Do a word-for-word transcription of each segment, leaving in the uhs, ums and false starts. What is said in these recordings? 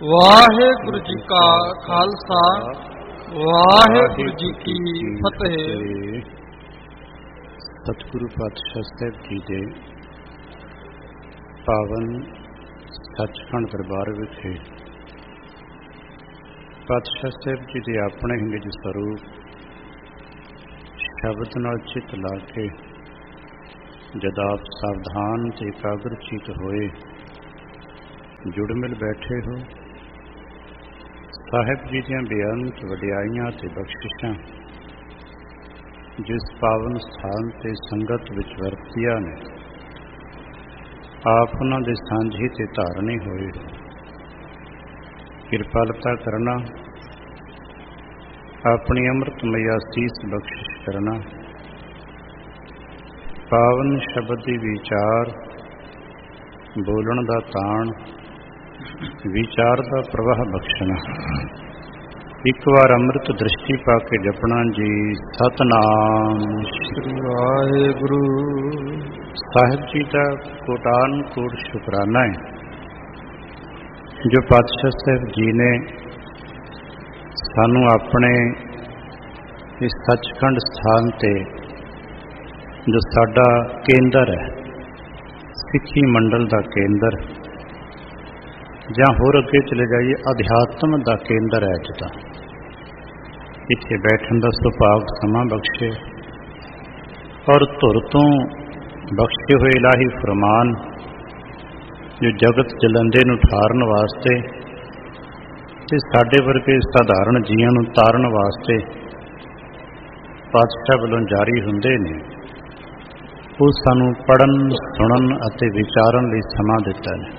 ਵਾਹਿਗੁਰੂ ਜੀ ਕਾ ਖਾਲਸਾ, ਵਾਹਿਗੁਰੂ ਜੀ ਕੀ ਫਤਿਹ। ਸਤਿਗੁਰੂ ਪਾਤਸ਼ਾਹ ਸਾਹਿਬ ਜੀ ਦੇ ਪਾਵਨ ਸੱਚਖੰਡ ਦਰਬਾਰ ਵਿਖੇ ਪਾਤਸ਼ਾਹ ਸਾਹਿਬ ਜੀ ਦੇ ਆਪਣੇ ਹੀ ਨਿਜ ਸਰੂਪ ਸ਼ਬਦ ਨਾਲ ਚਿੱਤ ਲਾ ਕੇ ਜਦ ਆਪ ਸਾਵਧਾਨ ਤੇ ਇਕਾਗਰ ਚਿੱਤ ਹੋਏ ਜੁੜ ਮਿਲ ਬੈਠੇ ਹੋ, ਸਾਹਿਬ ਜੀ ਦੀਆਂ ਬੇਅੰਤ ਵਡਿਆਈਆਂ ਤੇ ਬਖਸ਼ਿਸ਼ਾਂ ਜਿਸ ਪਾਵਨ ਸਥਾਨ ਤੇ ਸੰਗਤ ਵਿੱਚ ਵਰਤੀਆਂ ਨੇ, ਆਪ ਉਹਨਾਂ ਦੇ ਸਾਂਝੇ ਤੇ ਧਾਰਨੇ ਹੋਏ। ਕਿਰਪਾਲਤਾ ਕਰਨਾ, ਆਪਣੀ ਅੰਮ੍ਰਿਤਮਈ ਅਸੀਸ ਬਖਸ਼ਿਸ਼ ਕਰਨਾ, ਪਾਵਨ ਸ਼ਬਦ ਦੀ ਵਿਚਾਰ, ਬੋਲਣ ਦਾ ਤਾਣ, ਵਿਚਾਰ ਦਾ ਪ੍ਰਵਾਹ ਬਖਸ਼ਣਾ। ਇੱਕ ਵਾਰ ਅੰਮ੍ਰਿਤ ਦ੍ਰਿਸ਼ਟੀ ਪਾ ਕੇ ਜਪਣਾ ਜੀ, ਸਤਨਾਮ ਸ੍ਰੀ ਵਾਹਿਗੁਰੂ। ਸਾਹਿਬ ਜੀ ਦਾ ਕੋਟਾਨ ਕੋਟ ਸ਼ੁਕਰਾਨਾ ਹੈ ਜੋ ਪਾਤਸ਼ਾਹ ਸਾਹਿਬ ਜੀ ਨੇ ਸਾਨੂੰ ਆਪਣੇ ਇਸ ਸੱਚਖੰਡ ਸਥਾਨ ਤੇ, ਜੋ ਸਾਡਾ ਕੇਂਦਰ ਹੈ, ਸਿੱਖੀ ਮੰਡਲ ਦਾ ਕੇਂਦਰ, ਜਾਂ ਹੋਰ ਅੱਗੇ ਚਲੇ ਜਾਈਏ ਅਧਿਆਤਮ ਦਾ ਕੇਂਦਰ ਹੈ, ਜਿੱਦਾਂ ਇੱਥੇ ਬੈਠਣ ਦਾ ਸੁਭਾਗ ਸਮਾਂ ਬਖਸ਼ੇ ਔਰ ਧੁਰ ਤੋਂ ਬਖਸ਼ੇ ਹੋਏ ਇਲਾਹੀ ਫਰਮਾਨ ਜੋ ਜਗਤ ਜਲੰਦੇ ਨੂੰ ਠਾਰਨ ਵਾਸਤੇ ਤੇ ਸਾਡੇ ਵਰਗੇ ਸਾਧਾਰਨ ਜੀਆਂ ਨੂੰ ਤਾਰਨ ਵਾਸਤੇ ਪਾਤਸ਼ਾਹ ਵੱਲੋਂ ਜਾਰੀ ਹੁੰਦੇ ਨੇ, ਉਹ ਸਾਨੂੰ ਪੜ੍ਹਨ, ਸੁਣਨ ਅਤੇ ਵਿਚਾਰਨ ਲਈ ਸਮਾਂ ਦਿੱਤਾ ਹੈ।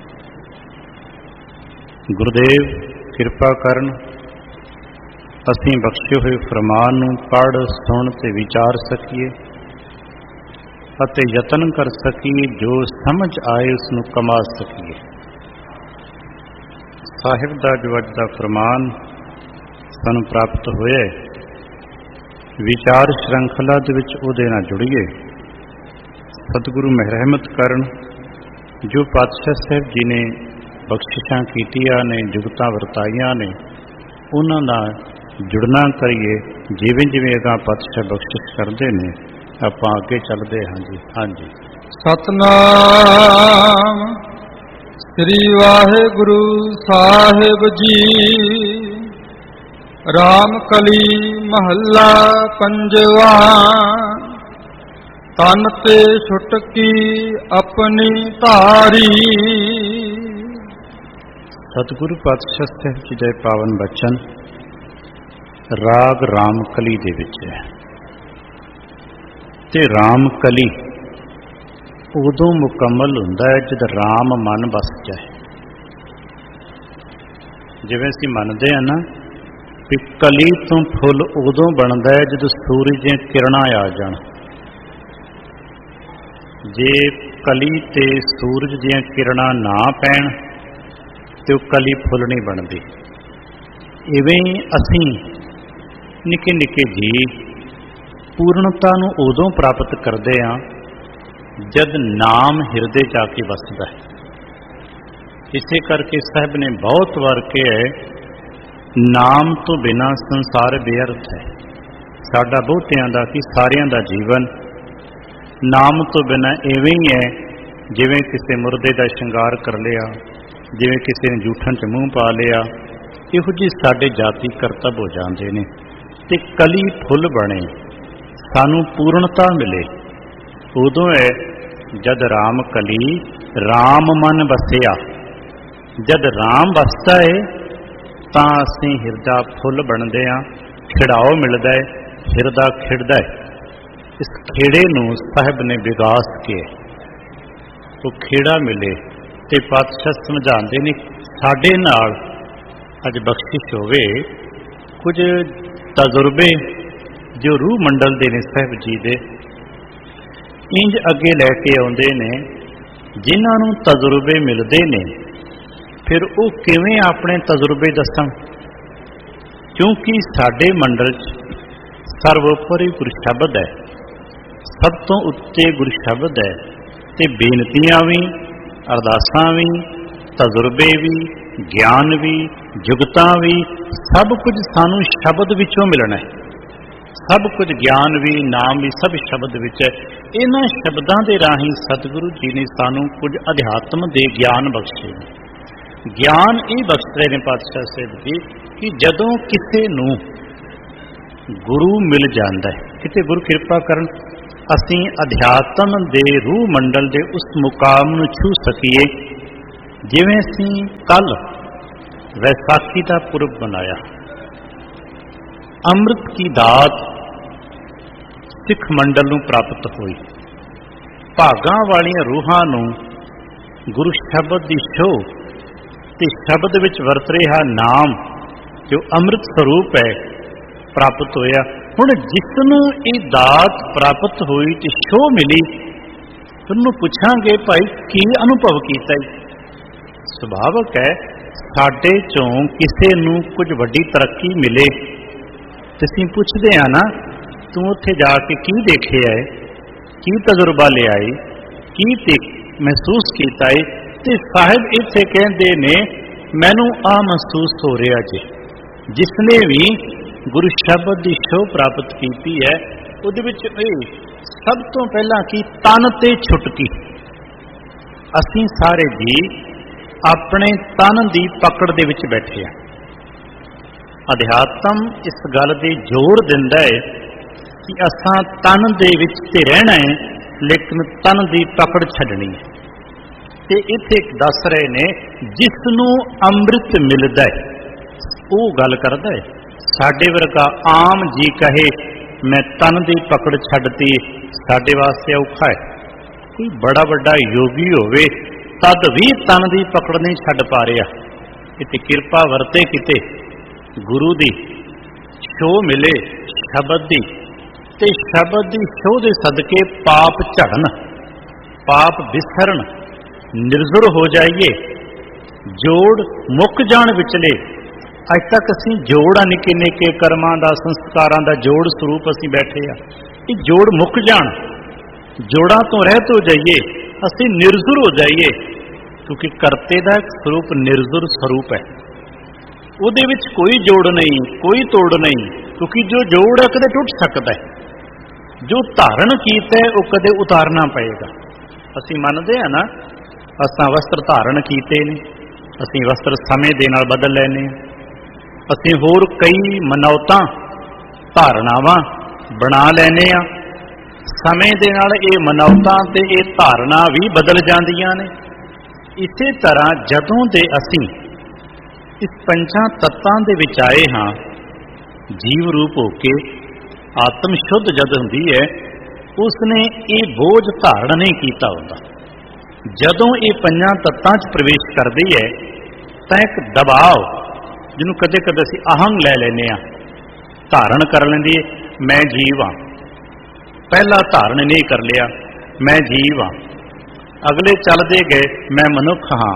ਗੁਰਦੇਵ ਕਿਰਪਾ ਕਰਨ, ਅਸੀਂ ਬਖਸ਼ੇ ਹੋਏ ਫਰਮਾਨ ਨੂੰ ਪੜ੍ਹ, ਸੁਣ ਤੇ ਵਿਚਾਰ ਸਕੀਏ ਅਤੇ ਯਤਨ ਕਰ ਸਕੀਏ ਜੋ ਸਮਝ ਆਏ ਉਸ ਨੂੰ ਕਮਾ ਸਕੀਏ। ਸਾਹਿਬ ਦਾ ਜੋ ਅੱਜ ਦਾ ਫਰਮਾਨ ਸਾਨੂੰ ਪ੍ਰਾਪਤ ਹੋਇਆ, ਵਿਚਾਰ ਸ਼੍ਰੰਖਲਾ ਦੇ ਵਿੱਚ ਉਹਦੇ ਨਾਲ ਜੁੜੀਏ। ਸਤਿਗੁਰੂ ਰਹਿਮਤ ਕਰਨ, ਜੋ ਪਾਤਸ਼ਾਹ ਸਾਹਿਬ ਜੀ ਨੇ ਬਖਸ਼ਿਸ਼ਾਂ ਕੀਤੀਆਂ ਨੇ, ਜੁਗਤਾਂ ਵਰਤਾਈਆਂ ਨੇ, ਉਹਨਾਂ ਨਾਲ ਜੁੜਨਾ ਕਰੀਏ। ਜਿਵੇਂ ਜਿਵੇਂ ਅਗਾਂਹ ਪਾਤਸ਼ਾਹ ਬਖਸ਼ਿਸ਼ ਕਰਦੇ ਨੇ, ਆਪਾਂ ਅੱਗੇ ਚੱਲਦੇ ਹਾਂ ਜੀ। ਹਾਂਜੀ, ਸਤਨਾਮ ਸ੍ਰੀ ਵਾਹਿਗੁਰੂ ਸਾਹਿਬ ਜੀ। ਰਾਮ ਕਲੀ ਮਹੱਲਾ ਪੰਜਵਾ। ਤਨ ਤੇ ਛੁਟਕੀ ਆਪਣੀ ਧਾਰੀ। ਸਤਿਗੁਰੂ ਪਾਤਸ਼ਾਹ ਸਾਹਿਬ ਜੀ ਦੇ ਪਾਵਨ ਬਚਨ ਰਾਗ ਰਾਮਕਲੀ ਦੇ ਵਿੱਚ ਹੈ, ਤੇ ਰਾਮਕਲੀ ਉਦੋਂ ਮੁਕੰਮਲ ਹੁੰਦਾ ਹੈ ਜਦ ਰਾਮ ਮਨ ਵਸ ਜਾਏ। ਜਿਵੇਂ ਅਸੀਂ ਮੰਨਦੇ ਹਾਂ ਨਾ ਕਿ ਕਲੀ ਤੋਂ ਫੁੱਲ ਉਦੋਂ ਬਣਦਾ ਹੈ ਜਦੋਂ ਸੂਰਜ ਦੀਆਂ ਕਿਰਨਾਂ ਆ ਜਾਣ। ਜੇ ਕਲੀ ਤੇ ਸੂਰਜ ਦੀਆਂ ਕਿਰਨਾਂ ਨਾ ਪੈਣ ਤੇ ਉਹ ਕਲੀ ਫੁੱਲ ਨਹੀਂ ਬਣਦੀ। ਇਵੇਂ ਅਸੀਂ ਨਿੱਕੇ ਨਿੱਕੇ ਜੀ ਪੂਰਨਤਾ ਨੂੰ ਉਦੋਂ ਪ੍ਰਾਪਤ ਕਰਦੇ ਹਾਂ ਜਦ ਨਾਮ ਹਿਰਦੇ ਜਾ ਕੇ ਵਸਦਾ ਹੈ। ਇਸੇ ਕਰਕੇ ਸਾਹਿਬ ਨੇ ਬਹੁਤ ਵਾਰ ਕਿਹਾ, ਨਾਮ ਤੋਂ ਬਿਨਾਂ ਸੰਸਾਰ ਬੇਅਰਥ ਹੈ। ਸਾਡਾ ਬਹੁਤਿਆਂ ਦਾ ਕਿ ਸਾਰਿਆਂ ਦਾ ਜੀਵਨ ਨਾਮ ਤੋਂ ਬਿਨਾਂ ਇਵੇਂ ਹੀ ਹੈ ਜਿਵੇਂ ਕਿਸੇ ਮੁਰਦੇ ਦਾ ਸ਼ਿੰਗਾਰ ਕਰ ਲਿਆ, ਜਿਵੇਂ ਕਿਸੇ ਨੇ ਜੂਠਣ 'ਚ ਮੂੰਹ ਪਾ ਲਿਆ। ਇਹੋ ਜਿਹੇ ਸਾਡੇ ਜਾਤੀ ਕਰਤੱਵ ਹੋ ਜਾਂਦੇ ਨੇ। ਤੇ ਕਲੀ ਫੁੱਲ ਬਣੇ, ਸਾਨੂੰ ਪੂਰਨਤਾ ਮਿਲੇ, ਉਦੋਂ ਹੈ ਜਦ ਰਾਮ ਕਲੀ, ਰਾਮ ਮਨ ਵਸਿਆ। ਜਦ ਰਾਮ ਵਸਦਾ ਹੈ ਤਾਂ ਅਸੀਂ ਹਿਰਦਾ ਫੁੱਲ ਬਣਦੇ ਹਾਂ, ਖਿੜਾਓ ਮਿਲਦਾ ਹੈ, ਹਿਰਦਾ ਖਿੜਦਾ ਹੈ। ਇਸ ਖੇੜੇ ਨੂੰ ਸਾਹਿਬ ਨੇ ਵਿਗਾਸ ਕੇ ਉਹ ਖੇੜਾ ਮਿਲੇ। ਤੇ ਪਾਤਸ਼ਾਹ ਸਮਝਾਉਂਦੇ ਨੇ, ਸਾਡੇ ਨਾਲ ਅੱਜ ਬਖਸ਼ਿਸ਼ ਹੋਵੇ ਕੁਝ ਤਜਰਬੇ ਜੋ ਰੂਹ ਮੰਡਲ ਦੇ ਨੇ ਸਾਹਿਬ ਜੀ ਦੇ, ਇੰਜ ਅੱਗੇ ਲੈ ਕੇ ਆਉਂਦੇ ਨੇ, ਜਿਨ੍ਹਾਂ ਨੂੰ ਤਜਰਬੇ ਮਿਲਦੇ ਨੇ ਫਿਰ ਉਹ ਕਿਵੇਂ ਆਪਣੇ ਤਜਰਬੇ ਦੱਸਣ। ਕਿਉਂਕਿ ਸਾਡੇ ਮੰਡਲ 'ਚ ਸਰਵੋਪਰੀ ਗੁਰ ਸ਼ਬਦ ਹੈ, ਸਭ ਤੋਂ ਉੱਤੇ ਗੁਰ ਸ਼ਬਦ ਹੈ, ਤੇ ਬੇਨਤੀਆਂ ਵੀ, ਅਰਦਾਸਾਂ ਵੀ, ਤਜਰਬੇ ਵੀ, ਗਿਆਨ ਵੀ, ਜੁਗਤਾਂ ਵੀ, ਸਭ ਕੁਝ ਸਾਨੂੰ ਸ਼ਬਦ ਵਿੱਚੋਂ ਮਿਲਣਾ ਹੈ। ਸਭ ਕੁਝ ਗਿਆਨ ਵੀ, ਨਾਮ ਵੀ, ਸਭ ਸ਼ਬਦ ਵਿੱਚ ਹੈ। ਇਹਨਾਂ ਸ਼ਬਦਾਂ ਦੇ ਰਾਹੀਂ ਸਤਿਗੁਰੂ ਜੀ ਨੇ ਸਾਨੂੰ ਕੁਝ ਅਧਿਆਤਮ ਦੇ ਗਿਆਨ ਬਖਸ਼ੇ ਨੇ। ਗਿਆਨ ਇਹ ਬਖਸ਼ ਰਹੇ ਨੇ ਪਾਤਸ਼ਾਹ ਸਾਹਿਬ ਜੀ ਕਿ ਜਦੋਂ ਕਿਸੇ ਨੂੰ ਗੁਰੂ ਮਿਲ ਜਾਂਦਾ ਹੈ, ਕਿਤੇ ਗੁਰੂ ਕਿਰਪਾ ਕਰਨ ਅਸੀਂ ਅਧਿਆਤਮ ਦੇ ਰੂਹ ਮੰਡਲ ਦੇ ਉਸ ਮੁਕਾਮ ਨੂੰ ਛੂ ਸਕੀਏ। ਜਿਵੇਂ ਅਸੀਂ ਕੱਲ ਵੈਸਾਖੀ ਦਾ ਪੁਰਬ ਮਨਾਇਆ, ਅੰਮ੍ਰਿਤ ਕੀ ਦਾਤ ਸਿੱਖ ਮੰਡਲ ਨੂੰ ਪ੍ਰਾਪਤ ਹੋਈ। ਭਾਗਾਂ ਵਾਲੀਆਂ ਰੂਹਾਂ ਨੂੰ ਗੁਰੂ ਸ਼ਬਦ ਦੀ ਛੋਹ ਤੇ ਸ਼ਬਦ ਵਿੱਚ ਵਰਤ ਰਿਹਾ ਨਾਮ ਜੋ ਅੰਮ੍ਰਿਤ ਸਰੂਪ ਹੈ ਪ੍ਰਾਪਤ ਹੋਇਆ। ਹੁਣ ਜਿਸ ਨੂੰ ਇਹ ਦਾਤ ਪ੍ਰਾਪਤ ਹੋਈ ਤੇ ਛੋਹ ਮਿਲੀ, ਉਹਨੂੰ ਪੁੱਛਾਂਗੇ ਭਾਈ ਕੀ ਅਨੁਭਵ ਕੀਤਾ? ਸੁਭਾਵਕ ਹੈ ਸਾਡੇ ਚੋਂ ਕਿਸੇ ਨੂੰ ਕੁਝ ਵੱਡੀ ਤਰੱਕੀ ਮਿਲੇ ਤੇ ਅਸੀਂ ਪੁੱਛਦੇ ਹਾਂ ਨਾ, ਤੂੰ ਉੱਥੇ ਜਾ ਕੇ ਕੀ ਦੇਖਿਆ ਹੈ, ਕੀ ਤਜਰਬਾ ਲਿਆ ਏ, ਕੀ ਤੇ ਮਹਿਸੂਸ ਕੀਤਾ ਏ? ਤੇ ਸਾਹਿਬ ਇੱਥੇ ਕਹਿੰਦੇ ਨੇ ਮੈਨੂੰ ਆ ਮਹਿਸੂਸ ਹੋ ਰਿਹਾ ਜੀ। ਜਿਸਨੇ ਵੀ ਗੁਰੂ ਸ਼ਬਦ ਦੀ ਛੋਹ ਪ੍ਰਾਪਤ ਕੀਤੀ ਹੈ, ਉਹਦੇ ਵਿੱਚ ਇਹ ਸਭ ਤੋਂ ਪਹਿਲਾਂ ਕੀ ਤਨ ਤੇ ਛੁਟਕੀ। ਅਸੀਂ ਸਾਰੇ ਜੀ ਆਪਣੇ ਤਨ ਦੀ ਪਕੜ ਦੇ ਵਿੱਚ ਬੈਠੇ ਹਾਂ। ਅਧਿਆਤਮ ਇਸ ਗੱਲ ਤੇ ਜ਼ੋਰ ਦਿੰਦਾ ਹੈ ਕਿ ਅਸਾਂ ਤਨ ਦੇ ਵਿੱਚ ਤੇ ਰਹਿਣਾ ਹੈ, ਲੇਕਿਨ ਤਨ ਦੀ ਪਕੜ ਛੱਡਣੀ ਹੈ। ਤੇ ਇੱਥੇ ਦੱਸ ਰਹੇ ਨੇ ਜਿਸ ਨੂੰ ਅੰਮ੍ਰਿਤ ਮਿਲਦਾ ਹੈ ਉਹ ਗੱਲ ਕਰਦਾ ਹੈ। ਸਾਡੇ ਵਰਗਾ ਆਮ ਜੀ ਕਹੇ ਮੈਂ ਤਨ ਦੀ ਪਕੜ ਛੱਡਤੀ, ਸਾਡੇ ਵਾਸਤੇ ਔਖਾ ਹੈ। ਕੋਈ ਬੜਾ ਵੱਡਾ ਯੋਗੀ ਹੋਵੇ ਤਦ ਵੀ ਤਨ ਦੀ ਪਕੜ ਨਹੀਂ ਛੱਡ ਪਾ ਰਿਹਾ। ਕਿਤੇ ਕਿਰਪਾ ਵਰਤੇ, ਕਿਤੇ ਗੁਰੂ ਦੀ ਛੋਹ ਮਿਲੇ ਸ਼ਬਦ ਦੀ, ਤੇ ਸ਼ਬਦ ਦੀ ਛੋਹ ਦੇ ਸਦਕੇ ਪਾਪ ਝੜਨ, ਪਾਪ ਵਿਸਰਨ, ਨਿਰਜ਼ੁਰ ਹੋ ਜਾਈਏ, ਜੋੜ ਮੁੱਕ ਜਾਣ ਵਿਚਲੇ। ਅੱਜ ਤੱਕ ਅਸੀਂ ਜੋੜਾਂ ਨਿੱਕੇ ਨਿੱਕੇ ਕਰਮਾਂ ਦਾ, ਸੰਸਕਾਰਾਂ ਦਾ ਜੋੜ ਸਰੂਪ ਅਸੀਂ ਬੈਠੇ ਆ। ਇਹ ਜੋੜ ਮੁੱਕ ਜਾਣ, ਜੋੜਾਂ ਤੋਂ ਰਹਿਤ ਹੋ ਜਾਈਏ, ਅਸੀਂ ਨਿਰਜ਼ੁਰ ਹੋ ਜਾਈਏ, ਕਿਉਂਕਿ ਕਰਤੇ ਦਾ ਇੱਕ ਸਰੂਪ ਨਿਰਜ਼ੁਰ ਸਰੂਪ ਹੈ। ਉਹਦੇ ਵਿੱਚ ਕੋਈ ਜੋੜ ਨਹੀਂ, ਕੋਈ ਤੋੜ ਨਹੀਂ, ਕਿਉਂਕਿ ਜੋ ਜੋੜ ਹੈ ਕਦੇ ਟੁੱਟ ਸਕਦਾ ਹੈ। ਜੋ ਧਾਰਨ ਕੀਤਾ ਹੈ ਉਹ ਕਦੇ ਉਤਾਰਨਾ ਪਏਗਾ। ਅਸੀਂ ਮੰਨਦੇ ਹਾਂ ਨਾ, ਅਸਾਂ ਵਸਤਰ ਧਾਰਨ ਕੀਤੇ ਨੇ, ਅਸੀਂ ਵਸਤਰ ਸਮੇਂ ਦੇ ਨਾਲ ਬਦਲ ਲੈਨੇ ਹਾਂ। ਅਸੀਂ ਹੋਰ ਕਈ ਮਨੌਤਾਂ ਧਾਰਨਾਵਾਂ ਬਣਾ ਲੈਨੇ ਆ, ਸਮੇਂ ਦੇ ਨਾਲ ਇਹ ਮਨੌਤਾਂ ਤੇ ਇਹ ਧਾਰਨਾ ਵੀ ਬਦਲ ਜਾਂਦੀਆਂ ਨੇ। ਇਸੇ ਤਰ੍ਹਾਂ ਜਦੋਂ ਦੇ ਅਸੀਂ ਇਸ ਪੰਜਾਂ ਤੱਤਾਂ ਦੇ ਵਿੱਚ ਆਏ ਹਾਂ, ਜੀਵ ਰੂਪ ਹੋ ਕੇ ਆਤਮ ਸ਼ੁੱਧ ਜਦ ਹੁੰਦੀ ਹੈ, ਉਸਨੇ ਇਹ ਬੋਝ ਧਾਰਨ ਨਹੀਂ ਕੀਤਾ ਹੁੰਦਾ। ਜਦੋਂ ਇਹ ਪੰਜਾਂ ਤੱਤਾਂ 'ਚ ਪ੍ਰਵੇਸ਼ ਕਰਦੀ ਹੈ ਤਾਂ ਇੱਕ ਦਬਾਅ, ਜਿਹਨੂੰ ਕਦੇ ਕਦੇ ਅਸੀਂ ਅਹੰਗ ਲੈ ਲੈਂਦੇ ਹਾਂ, ਧਾਰਨ ਕਰ ਲੈਂਦੀ ਹੈ। ਮੈਂ ਜੀਵ ਹਾਂ, ਪਹਿਲਾ ਧਾਰਨ ਨਹੀਂ ਕਰ ਲਿਆ ਮੈਂ ਜੀਵ ਹਾਂ। ਅਗਲੇ ਚੱਲਦੇ ਗਏ ਮੈਂ ਮਨੁੱਖ ਹਾਂ,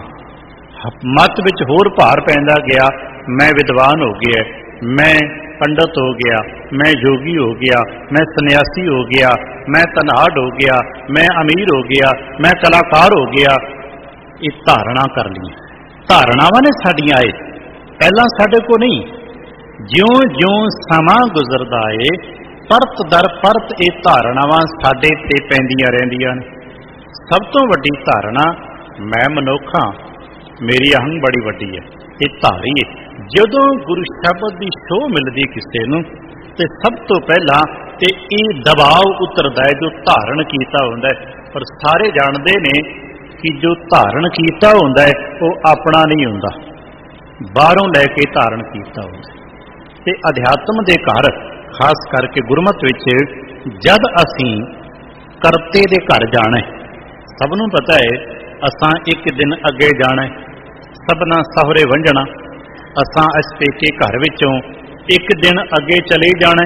ਮੱਤ ਵਿੱਚ ਹੋਰ ਭਾਰ ਪੈਂਦਾ ਗਿਆ, ਮੈਂ ਵਿਦਵਾਨ ਹੋ ਗਿਆ, ਮੈਂ ਪੰਡਤ ਹੋ ਗਿਆ, ਮੈਂ ਯੋਗੀ ਹੋ ਗਿਆ, ਮੈਂ ਸੰਨਿਆਸੀ ਹੋ ਗਿਆ, ਮੈਂ ਧਨਾਢ ਹੋ ਗਿਆ, ਮੈਂ ਅਮੀਰ ਹੋ ਗਿਆ, ਮੈਂ ਕਲਾਕਾਰ ਹੋ ਗਿਆ। ਇਹ ਧਾਰਨਾ ਕਰ ਲਈ, ਧਾਰਨਾਵਾਂ ਨੇ ਸਾਡੀਆਂ ਆਏ, ਪਹਿਲਾਂ ਸਾਡੇ ਕੋਲ ਨਹੀਂ। ਜਿਉਂ ਜਿਉਂ ਸਮਾਂ ਗੁਜ਼ਰਦਾ ਏ, ਪਰਤ ਦਰ ਪਰਤ ਇਹ ਧਾਰਨਾਵਾਂ ਸਾਡੇ ਤੇ ਪੈਂਦੀਆਂ ਰਹਿੰਦੀਆਂ ਨੇ। ਸਭ ਤੋਂ ਵੱਡੀ ਧਾਰਨਾ ਮੈਂ ਮਨੁੱਖ ਹਾਂ, ਮੇਰੀ ਅਹੰਗ ਬੜੀ ਵੱਡੀ ਹੈ, ਇਹ ਧਾਰੀ ਹੈ। ਜਦੋਂ ਗੁਰੂ ਸ਼ਬਦ ਦੀ ਛੋਹ ਮਿਲਦੀ ਕਿਸੇ ਨੂੰ, ਤੇ ਸਭ ਤੋਂ ਪਹਿਲਾਂ ਤੇ ਇਹ ਦਬਾਅ ਉਤਰਦਾ ਹੈ ਜੋ ਧਾਰਨ ਕੀਤਾ ਹੁੰਦਾ ਹੈ। ਪਰ ਸਾਰੇ ਜਾਣਦੇ ਨੇ ਕਿ ਜੋ ਧਾਰਨ ਕੀਤਾ ਹੁੰਦਾ ਹੈ ਉਹ ਆਪਣਾ ਨਹੀਂ ਹੁੰਦਾ, ਬਾਹਰੋਂ ਲੈ ਕੇ ਧਾਰਨ ਕੀਤਾ ਹੁੰਦਾ। ਤੇ ਅਧਿਆਤਮ ਦੇ ਘਰ, ਖਾਸ ਕਰਕੇ ਗੁਰਮਤਿ ਵਿੱਚ ਜਦ ਅਸੀਂ ਕਰਤੇ ਦੇ ਘਰ ਜਾਣਾ, ਸਭ ਨੂੰ ਪਤਾ ਹੈ ਅਸਾਂ ਇੱਕ ਦਿਨ ਅੱਗੇ ਜਾਣਾ, ਸਭਨਾ ਸਹੁਰੇ ਵੰਝਣਾ, ਅਸਾਂ ਇਸ ਪੇਕੇ ਘਰ ਵਿੱਚੋਂ ਇੱਕ ਦਿਨ ਅੱਗੇ ਚਲੇ ਜਾਣਾ।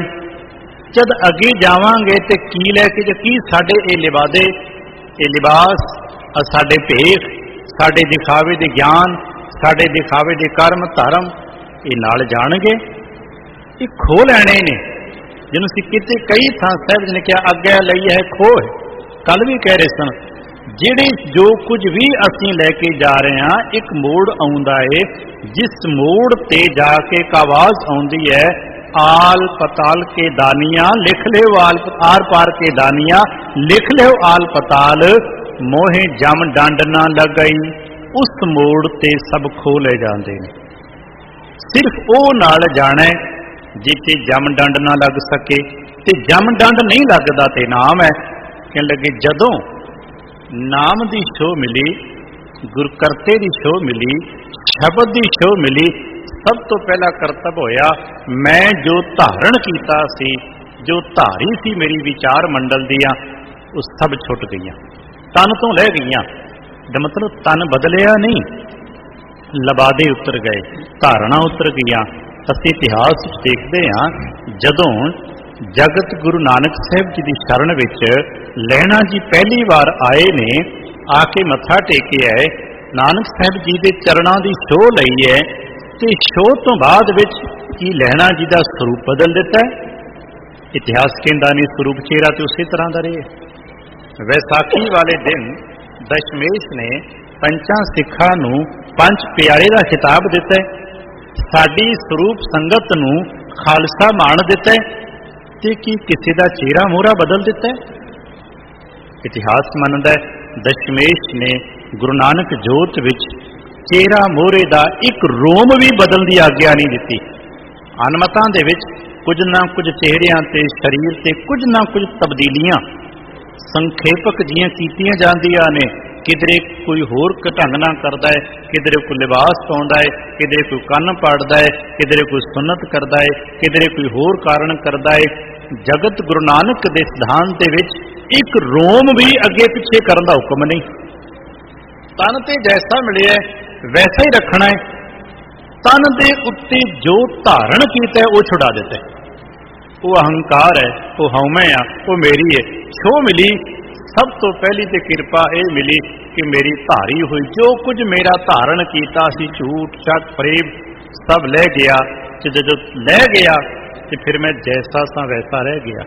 ਜਦ ਅੱਗੇ ਜਾਵਾਂਗੇ ਤੇ ਕੀ ਲੈ ਕੇ, ਜੇ ਕੀ ਸਾਡੇ ਇਹ ਲਿਬਾਦੇ, ਇਹ ਲਿਬਾਸ, ਸਾਡੇ ਭੇਖ, ਸਾਡੇ ਦਿਖਾਵੇ ਦੇ ਗਿਆਨ, ਸਾਡੇ ਦਿਖਾਵੇ ਦੇ ਕਰਮ ਧਰਮ, ਇਹ ਨਾਲ ਜਾਣਗੇ। ਇਹ ਖੋਹ ਲੈਣੇ ਨੇ, ਜਿਹਨੂੰ ਅਸੀਂ ਕਿਤੇ ਕਈ ਥਾਂ ਸਾਹਿਬ ਜੀ ਨੇ ਕਿਹਾ ਅੱਗੇ ਲਈ ਹੈ ਖੋਹ। ਕੱਲ ਵੀ ਕਹਿ ਰਹੇ ਸਨ ਜਿਹੜੇ ਜੋ ਕੁਝ ਵੀ ਅਸੀਂ ਲੈ ਕੇ ਜਾ ਰਹੇ ਹਾਂ, ਇੱਕ ਮੋੜ ਆਉਂਦਾ ਏ, ਜਿਸ ਮੋੜ ਤੇ ਜਾ ਕੇ ਇੱਕ ਆਵਾਜ਼ ਆਉਂਦੀ ਹੈ, ਆਲ ਪਤਾਲ ਕੇ ਦਾਨੀਆਂ ਲਿਖ ਲਿਓ, ਆਲ ਆਰ ਪਾਰ ਕੇ ਦਾਨੀਆਂ ਲਿਖ ਲਿਓ ਆਲ ਪਤਾਲ, ਮੋਹੇ ਜਮ ਡੰਡ ਨਾ ਲੱਗਈ। ਉਸ ਮੋੜ ਤੇ ਸਭ ਖੋ ਲੈ ਜਾਂਦੇ ਨੇ। ਸਿਰਫ ਉਹ ਨਾਲ ਜਾਣਾ ਜਿੱਥੇ ਜਮ ਡੰਡ ਨਾ ਲੱਗ ਸਕੇ, ਤੇ ਜਮ ਡੰਡ ਨਹੀਂ ਲੱਗਦਾ ਤੇ ਨਾਮ ਹੈ। ਕਹਿਣ ਲੱਗੇ ਜਦੋਂ ਨਾਮ ਦੀ ਛੋਹ ਮਿਲੀ, ਗੁਰਕਰਤੇ ਦੀ ਛੋਹ ਮਿਲੀ, ਸ਼ਬਦ ਦੀ ਛੋਹ ਮਿਲੀ, ਸਭ ਤੋਂ ਪਹਿਲਾ ਕਰਤੱਵ ਹੋਇਆ, ਮੈਂ ਜੋ ਧਾਰਨ ਕੀਤਾ ਸੀ, ਜੋ ਧਾਰੀ ਸੀ ਮੇਰੀ ਵਿਚਾਰ ਮੰਡਲ ਦੀਆਂ, ਉਹ ਸਭ ਛੁੱਟ ਗਈਆਂ, ਤਨ ਤੋਂ ਲੈ ਗਈਆਂ। ਦਾ ਮਤਲਬ ਤਨ ਬਦਲਿਆ ਨਹੀਂ, ਲਬਾਦੇ ਉਤਰ ਗਏ, ਧਾਰਨਾ ਉਤਰ ਗਈਆਂ। ਅਸੀਂ ਇਤਿਹਾਸ ਵਿੱਚ ਦੇਖਦੇ ਹਾਂ, ਜਦੋਂ ਜਗਤ ਗੁਰੂ ਨਾਨਕ ਸਾਹਿਬ ਜੀ ਦੀ ਸ਼ਰਨ ਵਿੱਚ ਲਹਿਣਾ ਜੀ ਪਹਿਲੀ ਵਾਰ ਆਏ ਨੇ, ਆ ਕੇ ਮੱਥਾ ਟੇਕੇ ਆਏ, ਨਾਨਕ ਸਾਹਿਬ ਜੀ ਦੇ ਚਰਨਾਂ ਦੀ ਛੋਹ ਲਈ ਹੈ, ਤੇ ਛੋਹ ਤੋਂ ਬਾਅਦ ਵਿੱਚ ਕੀ ਲਹਿਣਾ ਜੀ ਦਾ ਸਰੂਪ ਬਦਲ ਦਿੱਤਾ ਹੈ। ਇਤਿਹਾਸ ਕਹਿੰਦਾ ਨਹੀਂ, ਸਰੂਪ ਚਿਹਰਾ ਤੇ ਉਸੇ ਤਰ੍ਹਾਂ ਦਾ ਰਹੇ। ਵੈਸਾਖੀ ਵਾਲੇ ਦਿਨ ਦਸ਼ਮੇਸ਼ ਨੇ ਪੰਚਾਂ ਸਿੱਖਾਂ ਨੂੰ ਪੰਜ ਪਿਆਰੇ ਦਾ ਖਿਤਾਬ ਦਿੱਤਾ ਹੈ, ਸਾਡੀ ਸਰੂਪ ਸੰਗਤ ਨੂੰ ਖਾਲਸਾ ਮਾਣ ਦਿੱਤਾ ਹੈ, ਤੇ ਕੀ ਕਿਸੇ ਦਾ ਚਿਹਰਾ ਮੋਹਰਾ ਬਦਲ ਦਿੱਤਾ ਹੈ। ਇਤਿਹਾਸ ਮੰਨਦਾ ਹੈ ਦਸ਼ਮੇਸ਼ ਨੇ ਗੁਰੂ ਨਾਨਕ ਜੋਤ ਵਿੱਚ ਚਿਹਰਾ ਮੋਹਰੇ ਦਾ ਇੱਕ ਰੋਮ ਵੀ ਬਦਲਣ ਦੀ ਆਗਿਆ ਨਹੀਂ ਦਿੱਤੀ। ਅਨਮਤਾਂ ਦੇ ਵਿੱਚ ਕੁਝ ਨਾ ਕੁਝ ਚਿਹਰਿਆਂ ਤੇ ਸਰੀਰ ਤੇ ਕੁਝ ਨਾ ਕੁਝ ਤਬਦੀਲੀਆਂ ਸੰਖੇਪਕ ਜੀਆਂ ਕੀਤੀਆਂ ਜਾਂਦੀਆਂ ਨੇ। ਕਿਧਰੇ ਕੋਈ ਹੋਰ ਢੰਗ ਨਾਲ ਕਰਦਾ ਹੈ, ਕਿਧਰੇ ਕੋਈ ਲਿਬਾਸ ਪਾਉਂਦਾ ਹੈ, ਕਿਧਰੇ ਕੋਈ ਕੰਨ ਪਾੜਦਾ ਹੈ, ਕਿਧਰੇ ਕੋਈ ਸੁਨਤ ਕਰਦਾ ਹੈ, ਕਿਧਰੇ ਕੋਈ ਹੋਰ ਕਾਰਨ ਕਰਦਾ ਹੈ। ਜਗਤ ਗੁਰੂ ਨਾਨਕ ਦੇ ਸਿਧਾਂਤ ਦੇ ਵਿੱਚ ਇੱਕ ਰੋਮ ਵੀ ਅੱਗੇ ਪਿੱਛੇ ਕਰਨ ਦਾ ਹੁਕਮ ਨਹੀਂ। ਤਨ ਤੇ ਜੈਸਾ ਮਿਲਿਆ ਵੈਸਾ ਹੀ ਰੱਖਣਾ ਹੈ, ਤਨ ਦੇ ਉੱਤੇ ਜੋ ਧਾਰਨ ਕੀਤਾ ਉਹ ਛੁਡਾ ਦਿੱਤਾ ਹੈ। ਉਹ ਅਹੰਕਾਰ ਹੈ, ਉਹ ਹਉਮੈ ਆ, ਉਹ ਮੇਰੀ ਹੈ। ਛੋਹ ਮਿਲੀ, ਸਭ ਤੋਂ ਪਹਿਲੀ ਤੇ ਕਿਰਪਾ ਇਹ ਮਿਲੀ ਕਿ ਮੇਰੀ ਧਾਰੀ ਹੋਈ, ਜੋ ਕੁਝ ਮੇਰਾ ਧਾਰਨ ਕੀਤਾ ਸੀ, ਝੂਠ ਸ਼ੱਕ ਫਰੇਬ ਸਭ ਲੈ ਗਿਆ। ਤੇ ਜਦੋਂ ਲੈ ਗਿਆ ਤੇ ਫਿਰ ਮੈਂ ਜੈਸਾ ਸਾਂ ਵੈਸਾ ਰਹਿ ਗਿਆ,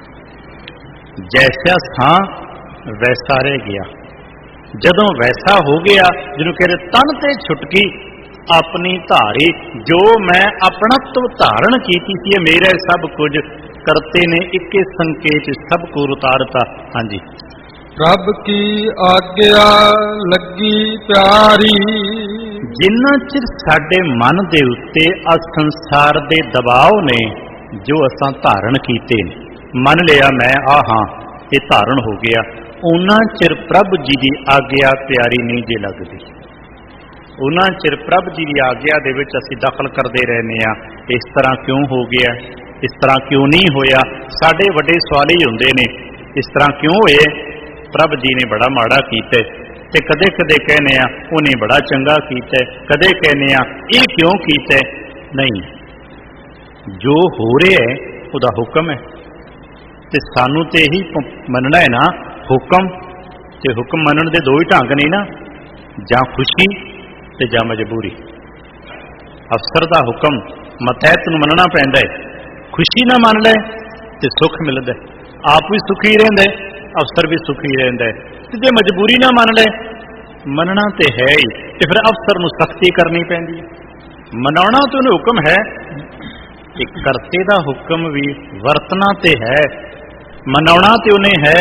ਜੈਸਾ ਸਾਂ ਵੈਸਾ ਰਹਿ ਗਿਆ। ਜਦੋਂ ਵੈਸਾ ਹੋ ਗਿਆ, ਜਿਹਨੂੰ ਕਹਿੰਦੇ ਤਨ ਤੇ ਛੁਟਕੀ ਆਪਣੀ ਧਾਰੀ, ਜੋ ਮੈਂ ਆਪਣਤਵ ਧਾਰਨ ਕੀਤੀ ਸੀ, ਇਹ ਮੇਰਾ ਸਭ ਕੁਝ ਕਰਤੇ ਨੇ ਇੱਕੇ ਸੰਕੇਤ ਸਭ ਕੋ ਉਤਾਰਤਾ। ਹਾਂਜੀ, ਰੱਬ ਕੀ ਆਗਿਆ ਲੱਗੀ ਪਿਆਰੀ। ਜਿੰਨਾ ਚਿਰ ਸਾਡੇ ਮਨ ਦੇ ਉੱਤੇ ਆ ਸੰਸਾਰ ਦੇ ਦਬਾਅ ਨੇ ਜੋ ਅਸਾਂ ਧਾਰਨ ਕੀਤੇ ਨੇ, ਮੰਨ ਲਿਆ ਮੈਂ ਆ ਹਾਂ, ਇਹ ਧਾਰਨ ਹੋ ਗਿਆ, ਉਹਨਾਂ ਚਿਰ ਪ੍ਰਭ ਜੀ ਦੀ ਆਗਿਆ ਪਿਆਰੀ ਨਹੀਂ ਜੇ ਲੱਗਦੀ। ਉਹਨਾਂ ਚਿਰ ਪ੍ਰਭ ਜੀ ਦੀ ਆਗਿਆ ਦੇ ਵਿੱਚ ਅਸੀਂ ਦਖਲ ਕਰਦੇ ਰਹਿੰਦੇ ਹਾਂ, ਇਸ ਤਰ੍ਹਾਂ ਕਿਉਂ ਹੋ ਗਿਆ, ਇਸ ਤਰ੍ਹਾਂ ਕਿਉਂ ਨਹੀਂ ਹੋਇਆ। ਸਾਡੇ ਵੱਡੇ ਸਵਾਲ ਹੀ ਹੁੰਦੇ ਨੇ, ਇਸ ਤਰ੍ਹਾਂ ਕਿਉਂ ਹੋਏ, ਪ੍ਰਭ ਜੀ ਨੇ ਬੜਾ ਮਾੜਾ ਕੀਤਾ, ਤੇ ਕਦੇ ਕਦੇ ਕਹਿੰਦੇ ਆ ਉਹਨੇ ਬੜਾ ਚੰਗਾ ਕੀਤਾ, ਕਦੇ ਕਹਿੰਦੇ ਆ ਇਹ ਕਿਉਂ ਕੀਤਾ। ਨਹੀਂ, ਜੋ ਹੋ ਰਿਹਾ ਹੈ ਉਹਦਾ ਹੁਕਮ ਹੈ, ਤੇ ਸਾਨੂੰ ਤੇ ਇਹੀ ਮੰਨਣਾ ਹੈ ਨਾ, ਹੁਕਮ ਤੇ ਹੁਕਮ ਮੰਨਣ ਦੇ ਦੋ ਹੀ ਢੰਗ ਨੇ ਨਾ, ਜਾਂ ਖੁਸ਼ੀ ਤੇ ਜਾਂ ਮਜਬੂਰੀ। ਅਫਸਰ ਦਾ ਹੁਕਮ ਮਤਹਿਤ ਨੂੰ ਮੰਨਣਾ ਪੈਂਦਾ ਹੈ, ਖੁਸ਼ੀ ਨਾ ਮੰਨ ਲੈ ਤੇ ਸੁੱਖ ਮਿਲਦਾ, ਆਪ ਵੀ ਸੁਖੀ ਰਹਿੰਦਾ, ਅਫਸਰ ਵੀ ਸੁਖੀ ਰਹਿੰਦਾ। ਤੇ ਜੇ ਮਜਬੂਰੀ ਨਾ ਮੰਨ ਲੈ, ਮੰਨਣਾ ਤੇ ਹੈ ਹੀ, ਤੇ ਫਿਰ ਅਫਸਰ ਨੂੰ ਸਖਤੀ ਕਰਨੀ ਪੈਂਦੀ ਹੈ। ਮਨਾਉਣਾ ਤੇ ਉਹਨੂੰ ਹੁਕਮ ਹੈ, ਇੱਕ ਕਰਤੇ ਦਾ ਹੁਕਮ ਵੀ ਵਰਤਣਾ ਤੇ ਹੈ, ਮਨਾਉਣਾ ਤੇ ਉਹਨੇ ਹੈ।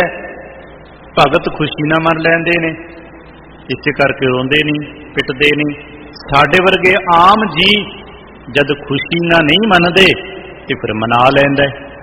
ਭਗਤ ਖੁਸ਼ੀ ਨਾ ਮੰਨ ਲੈਂਦੇ ਨੇ, ਇਸੇ ਕਰਕੇ ਰੋਂਦੇ ਨਹੀਂ, ਪਿੱਟਦੇ ਨਹੀਂ। ਸਾਡੇ ਵਰਗੇ ਆਮ ਜੀ ਜਦ ਖੁਸ਼ੀ ਨਾਲ ਨਹੀਂ ਮੰਨਦੇ ਤੇ ਫਿਰ ਮਨਾ ਲੈਂਦਾ।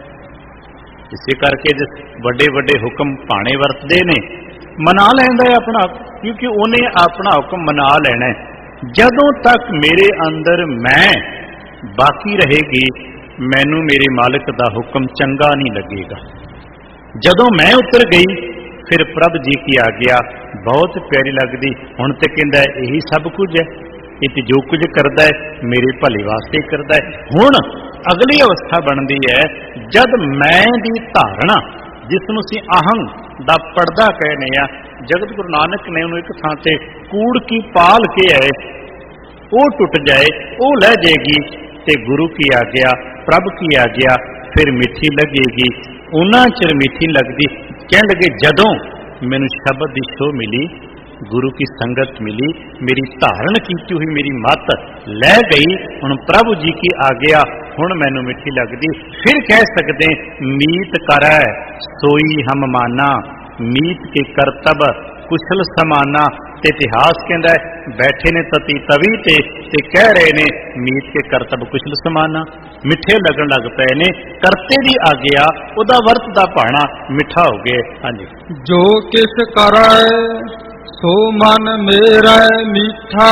ਇਸੇ ਕਰਕੇ ਜਿਸ ਵੱਡੇ ਵੱਡੇ ਹੁਕਮ ਭਾਣੇ ਵਰਤਦੇ ਨੇ, ਮਨਾ ਲੈਂਦਾ ਆਪਣਾ, ਕਿਉਂਕਿ ਉਹਨੇ ਆਪਣਾ ਹੁਕਮ ਮਨਾ ਲੈਣਾ। ਜਦੋਂ ਤੱਕ ਮੇਰੇ ਅੰਦਰ ਮੈਂ ਬਾਕੀ ਰਹੇਗੀ, ਮੈਨੂੰ ਮੇਰੇ ਮਾਲਕ ਦਾ ਹੁਕਮ ਚੰਗਾ ਨਹੀਂ ਲੱਗੇਗਾ। ਜਦੋਂ ਮੈਂ ਉਤਰ ਗਈ, ਫਿਰ ਪ੍ਰਭ ਜੀ ਕੀ ਆਗਿਆ ਬਹੁਤ ਪਿਆਰੀ ਲੱਗਦੀ। ਹੁਣ ਤੇ ਕਹਿੰਦਾ ਇਹੀ ਸਭ ਕੁਝ ਹੈ, ਇਹ ਤੇ ਜੋ ਕੁਝ ਕਰਦਾ ਹੈ ਮੇਰੇ ਭਲੇ ਵਾਸਤੇ ਕਰਦਾ ਹੈ। ਹੁਣ ਅਗਲੀ ਅਵਸਥਾ ਬਣਦੀ ਹੈ, ਜਦ ਮੈਂ ਦੀ ਧਾਰਨਾ, ਜਿਸ ਨੂੰ ਅਸੀਂ ਅਹੰ ਦਾ ਪਰਦਾ ਕਹਿੰਦੇ ਆ, ਜਗਤ ਗੁਰੂ ਨਾਨਕ ਨੇ ਉਹਨੂੰ ਇੱਕ ਥਾਂ ਤੇ ਕੂੜ ਕੀ ਪਾਲ ਕੇ ਆਏ, ਉਹ ਟੁੱਟ ਜਾਏ, ਉਹ ਲੈ ਜਾਏਗੀ, ਤੇ ਗੁਰੂ ਕੀ ਆਗਿਆ, ਪ੍ਰਭ ਕੀ ਆਗਿਆ ਫਿਰ ਮਿੱਠੀ ਲੱਗੇਗੀ। ਉਹਨਾਂ ਚਿਰ ਮਿੱਠੀ ਲੱਗਦੀ। ਕਹਿਣ ਲੱਗੇ ਜਦੋਂ मैनू शब्द की शो मिली, गुरु की संगत मिली, मेरी धारण की हुई मेरी मत लै गई, हुण प्रभु जी की आ गया, हुण मैनू मिठी लगदी। फिर कह सकते मीत करै सोई हम माना, मीत के करतब कुशल समाना। ते इतिहास कहता है बैठे ने तती तवी ते, ते कह रहे ने मीत के करतब कुशल समाना। मिठे लगन लग पे ने, करते दी आ गया, उदा वर्त दा भाणा मिठा हो गया। हाँ जी, जो किस करै सो मन मेरा मीठा।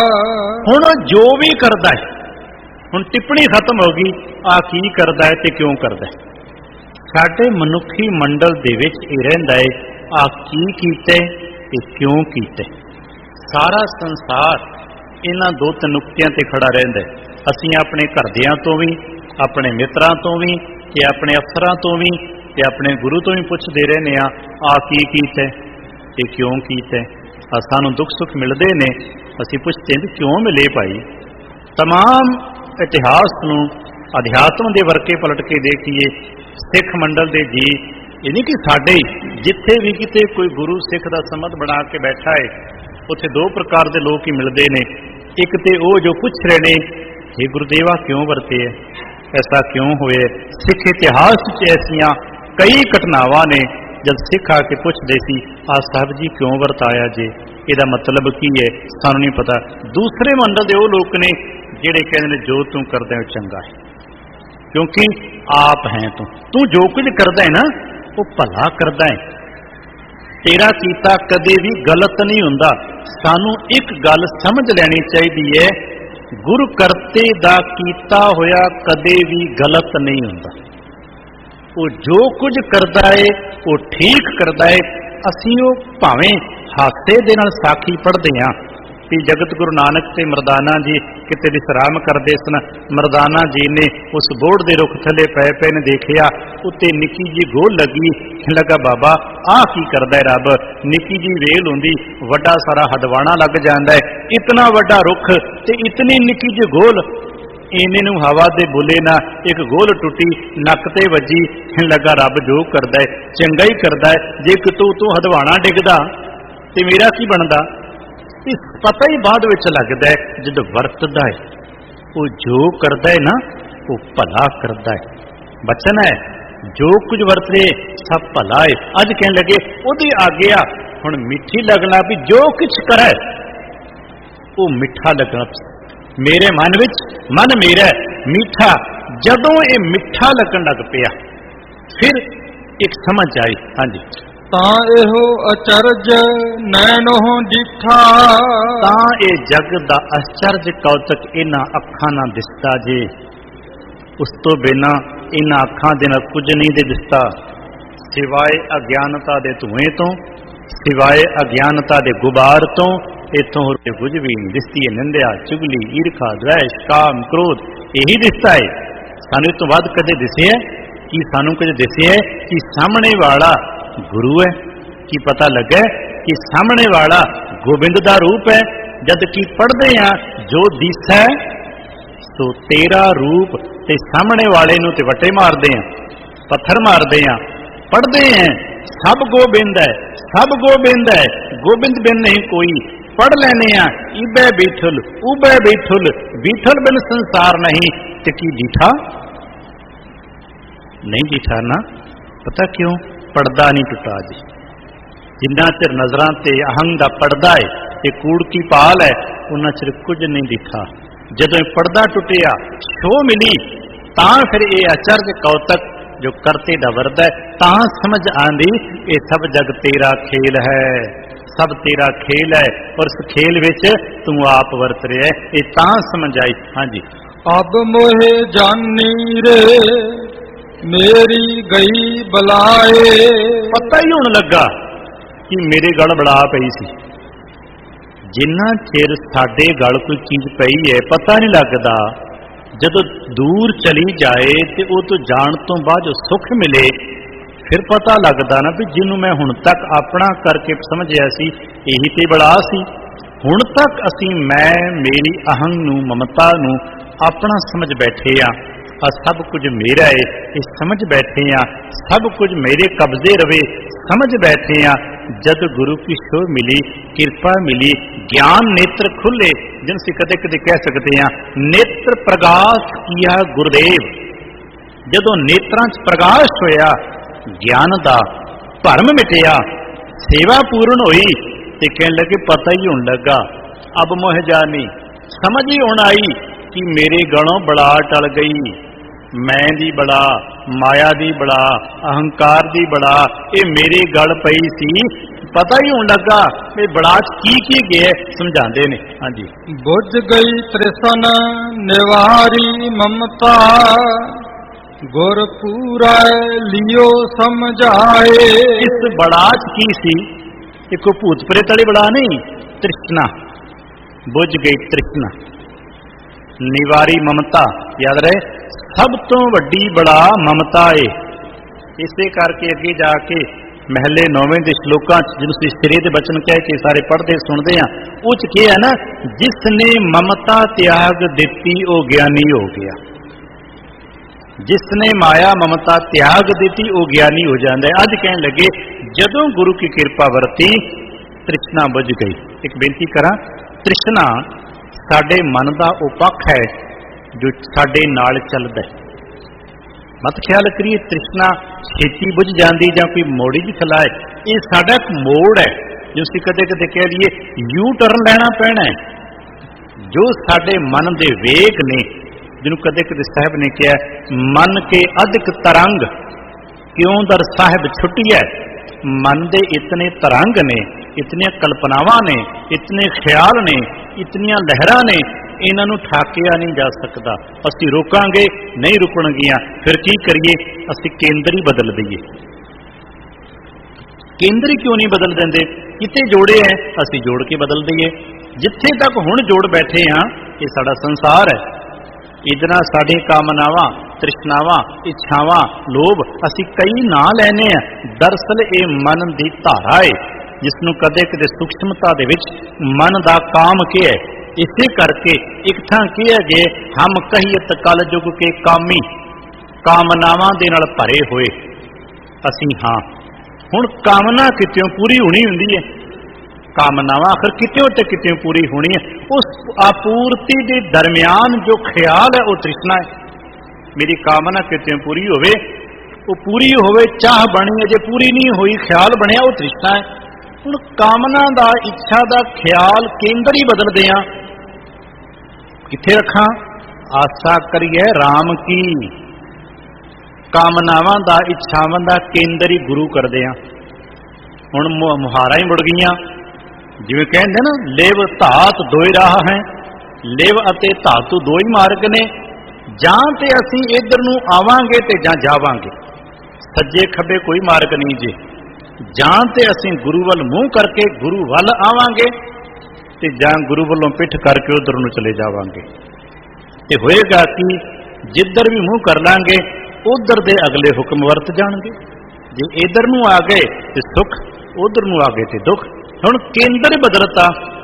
हुण जो भी करदा है, हुण टिप्पणी खत्म हो गई, आ की करदा है ते क्यों करदा है। साडे मनुखी मंडल दे विच इह रहिंदा है, आ की कीते ते क्यों कीते। सारा संसार इन्हां दो तीन नुक्तियां ते खड़ा रहिंदा है। असीं अपने घरदियां तो भी, अपने मित्रां तो भी, ते अपने अफसरां तो भी, ते अपने गुरु तो भी पुछदे रहने आ, आ की कीते ते क्यों कीते। सानूं दुख सुख मिलदे ने, असीं पुछदे भी क्यों मिले भाई। तमाम इतिहास नूं अध्यात्म दे वर्के पलट के देखिए, सिख मंडल दे जी ये नहीं कि साडे जिथे भी किते कोई गुरु सिख दा संबंध बना के बैठा है, उत्थे दो प्रकार के लोग ही मिलते हैं। एक तो वो जो पूछ रहे ने, हे गुरुदेवा क्यों वरते है, ऐसा क्यों हुए। सिख इतिहास च ऐसिया कई घटनावां ने जब सिख आके पुछदे सी, आ साहब जी क्यों वरताया जे, इहदा मतलब की है, सानूं नहीं पता। दूसरे मंडल के वो लोग ने जिहड़े कहंदे ने जो तू करदा है चंगा है, क्योंकि आप हैं तू तू जो कुछ करदा है ना वो भला करदा है, तेरा कीता कदे भी गलत नहीं हुंदा। सानू एक गल समझ लैनी चाहिए है, गुरु करते दा कीता होया कदे भी गलत नहीं हुंदा। वो जो कुछ करदा है वो ठीक करदा है। असीं वो भावें हासे दे नाल साखी पढ़दे हां कि जगत गुरु नानक ते मरदाना जी किते विश्राम करते सन। मरदाना जी ने उस बोर्ड के रुख थले पै पे ने देखिया, उत्ते निकी जी गोल लगी, लगा बाबा आ की करदा है रब। निकी जी वेल हुंदी, वड्डा सारा हदवाना लग जांदा है। इतना वड्डा रुख ते इतनी निकी जी गोल, इन्ने नूं हवा दे बुले ना एक गोल टुटी, नक ते वजी, लगा रब जो करदा है चंगा ही करदा है। जे कितों तू हदवाना डिगदा ते मेरा की बनदा। इस पता ही बाद विच लगदा है जद वरतदा है, वो जो करदा है ना वो भला करदा है। बचन है जो कुछ वरते सब भला है। अज कहने लगे ओदी आग्या हुण मिठी लगना भी जो कुछ करे वो मिठा लगना। मेरे मन विच मन मेरा मीठा, जदों ये मिठा लगन लग पिया फिर एक समझ आई। हाँ जी, तां एहो अचरज नैनों डिठा। तां ए जग दा आश्चर्य कौतक इन्हां अखां नां दिसदा जे, उस तो बिना इन्हां अखां दे नाल कुछ नहीं दे दिसदा, सिवाए अज्ञानता दे धुएं तो, सिवाए अज्ञानता दे गुबार तो इतों होर कुछ भी नहीं दिसदी है। निंदिया, चुगली, ईरखा, द्वेष, काम, क्रोध यही दिसता है। सानू तो वध कदे दिसे है कि सानू कदे दिसे है कि सामने वाला गुरु है, कि पता लगे कि सामने वाला गोबिंद दा रूप है। जद कि पढ़ते हैं जो दिस है तो तेरा रूप, ते सामने वाले नूं ते वटे मारते हैं, पत्थर मारते हैं। पढ़ते हैं सब गोबिंद है, सब गोबिंद है, गोबिंद बिन नहीं कोई। पढ़ लेने इबे बीठुल उबे बीठुल, बीठुल बिन संसार नहीं, ते की डीठा नहीं डीठा ना। पता क्यों? पर्दा नहीं टुटा जी। जिन्ना चिर नजरां ते अहंग दा पर्दा है ते कूड़ की पाल है, उन्ना चिर कुछ नहीं दिखा। जदों पर्दा टुटिया, शो मिली, तां फिर ये अचरज कौतक जो करते दा वरदा है, तां समझ आंदी ये सब जग तेरा खेल है, सब तेरा खेल है और इस खेल विच तू आप वरत रहा है, ये तां समझ आई। हाँ जी, अब मोहे जानी रे मेरी गई बलाए। पता ही होने लगा कि मेरे गल बड़ा पई सी। जिन्ना चिर साडे गल कोई चीज पई है पता नहीं लगता, जदों दूर चली जाए तो वो तो जान तो बाद जो सुख मिले फिर पता लगता ना भी जिन्हों मैं हुण तक अपना करके समझिया सी यही तो बड़ा सी। हुण तक असी मैं मेरी अहंग नूं ममता नूं अपना समझ बैठे आ, सब कुछ मेरा है ये समझ बैठे आ, सब कुछ मेरे कब्जे रवे समझ बैठे आ। जद गुरु की शोभ मिली, किरपा मिली, ज्ञान नेत्र खुले, जिन से कदे कदे कह सकते हैं नेत्र प्रकाश किया गुरुदेव। जदों नेत्रां च प्रकाश होया, ज्ञान दा भरम मिटिया, सेवा पूर्ण हुई, ते कहने लगे पता ही होने लगा, अब मोह जानी, समझ ही होना आई कि मेरे गलों बड़ा टल गई, मैं दी बड़ा, माया दी बड़ा, अहंकार दी बड़ा, ये मेरे गल पई सी, पता ही होने लगा ये बड़ा की की गया समझाते ने। हाँ जी, बुझ गई तृष्णा निवारी ममता, गुर पूरा लियो समझाए। इस बड़ाच की सी, एक भूत प्रेत वाली बड़ा नहीं, तृष्णा, बुझ गई तृष्णा, निवारी ममता, याद रहे सब तो वड्डी बड़ा ममता है। इसे करके अगे जाके महले नौवें के श्लोकां जिन्होंने सिरे के बचन कह के सारे पढ़ते सुनते हैं, उस क्या है ना, जिसने ममता त्याग दिती वो ज्ञानी हो गया, जिसने माया ममता त्याग दी वो ज्ञानी हो जाता है। अज कहने लगे जदों गुरु की कृपा वरती तृष्णा बुझ गई। एक बेनती करा, तृष्णा साडे मन का वो पक्ष है जो साडे नाल चलदा है। मत ख्याल करिए तृष्णा छेती बुझ जाती जां कोई मोड़ी जी खलाए, ये साडा एक मोड़ है जो असीं कदे कदे कह लईए यू टर्न लेना पैना है, जो साडे मन दे वेग ने, जिन्हों कदे कदे साहब ने कहा मन के अधिक तरंग क्यों दर साहिब छुट्टी है। मन दे इतने तरंग ने, इतनी कल्पनावां ने, इतने ख्याल ने, इतनियां लहरां ने, इन्हों ठाकिया नहीं जा सकता। असी रोकांगे नहीं रुकणगियां, फिर की करिए, असी केंद्र ही बदल दईए। केंद्र क्यों नहीं बदल देंगे? किते जोड़े हैं असी जोड़ के बदल दईए। जिथे तक हुण जोड़ बैठे हाँ ये साडा संसार है, इदना साडी कामनावां, तृष्णावां, इच्छावां, लोभ असी कई ना लैने हैं। दरअसल ये मन की धारा है जिसनों कदे कदे सूक्ष्मता दे विच मन का काम क्या है। इसे करके एक थां किया गए हम कहियत कल युग के कामी, कामनावां दे नाल भरे होए असी हाँ। हुण कामना कित्यों पूरी होनी हुंदी है, कामनावां आखिर कित्यों ते कित्यों पूरी होनी है। उस आपूर्ति के दरमियान जो ख्याल है वो तृष्णा है। मेरी कामना कित्यों पूरी होवे, वो पूरी होवे, चाह बनी अजे पूरी नहीं हुई, ख्याल बनया, वो तृष्णा है। हुण कामना दा, इच्छा दा ख्याल केंद्र ही बदल दिया, किथे रखा? आशा करिए राम की, कामनावां दा, इच्छावां दा केंद्र ही गुरु कर दिया। हुण मुहारा ही मुड़ गईयां, जिवें कहंदे ना लेव धात दोई राह है, लेव अते धातु दो ही मार्ग ने, जां ते असीं इधर नूं आवांगे ते जां जावांगे, सज्जे खब्बे कोई मार्ग नहीं जी। जां ते असीं गुरु वल मूँह करके गुरु वल आवांगे ते जां गुरु वल्लों पिठ करके उधर नूं चले जावांगे। ये होएगा कि जिधर भी मूँह कर लांगे उधर दे अगले हुक्म वरत जाणगे। जे इधर नूं आ गए ते सुख, उधर नूं आ गए ते दुख। हुण केंद्र बदलता,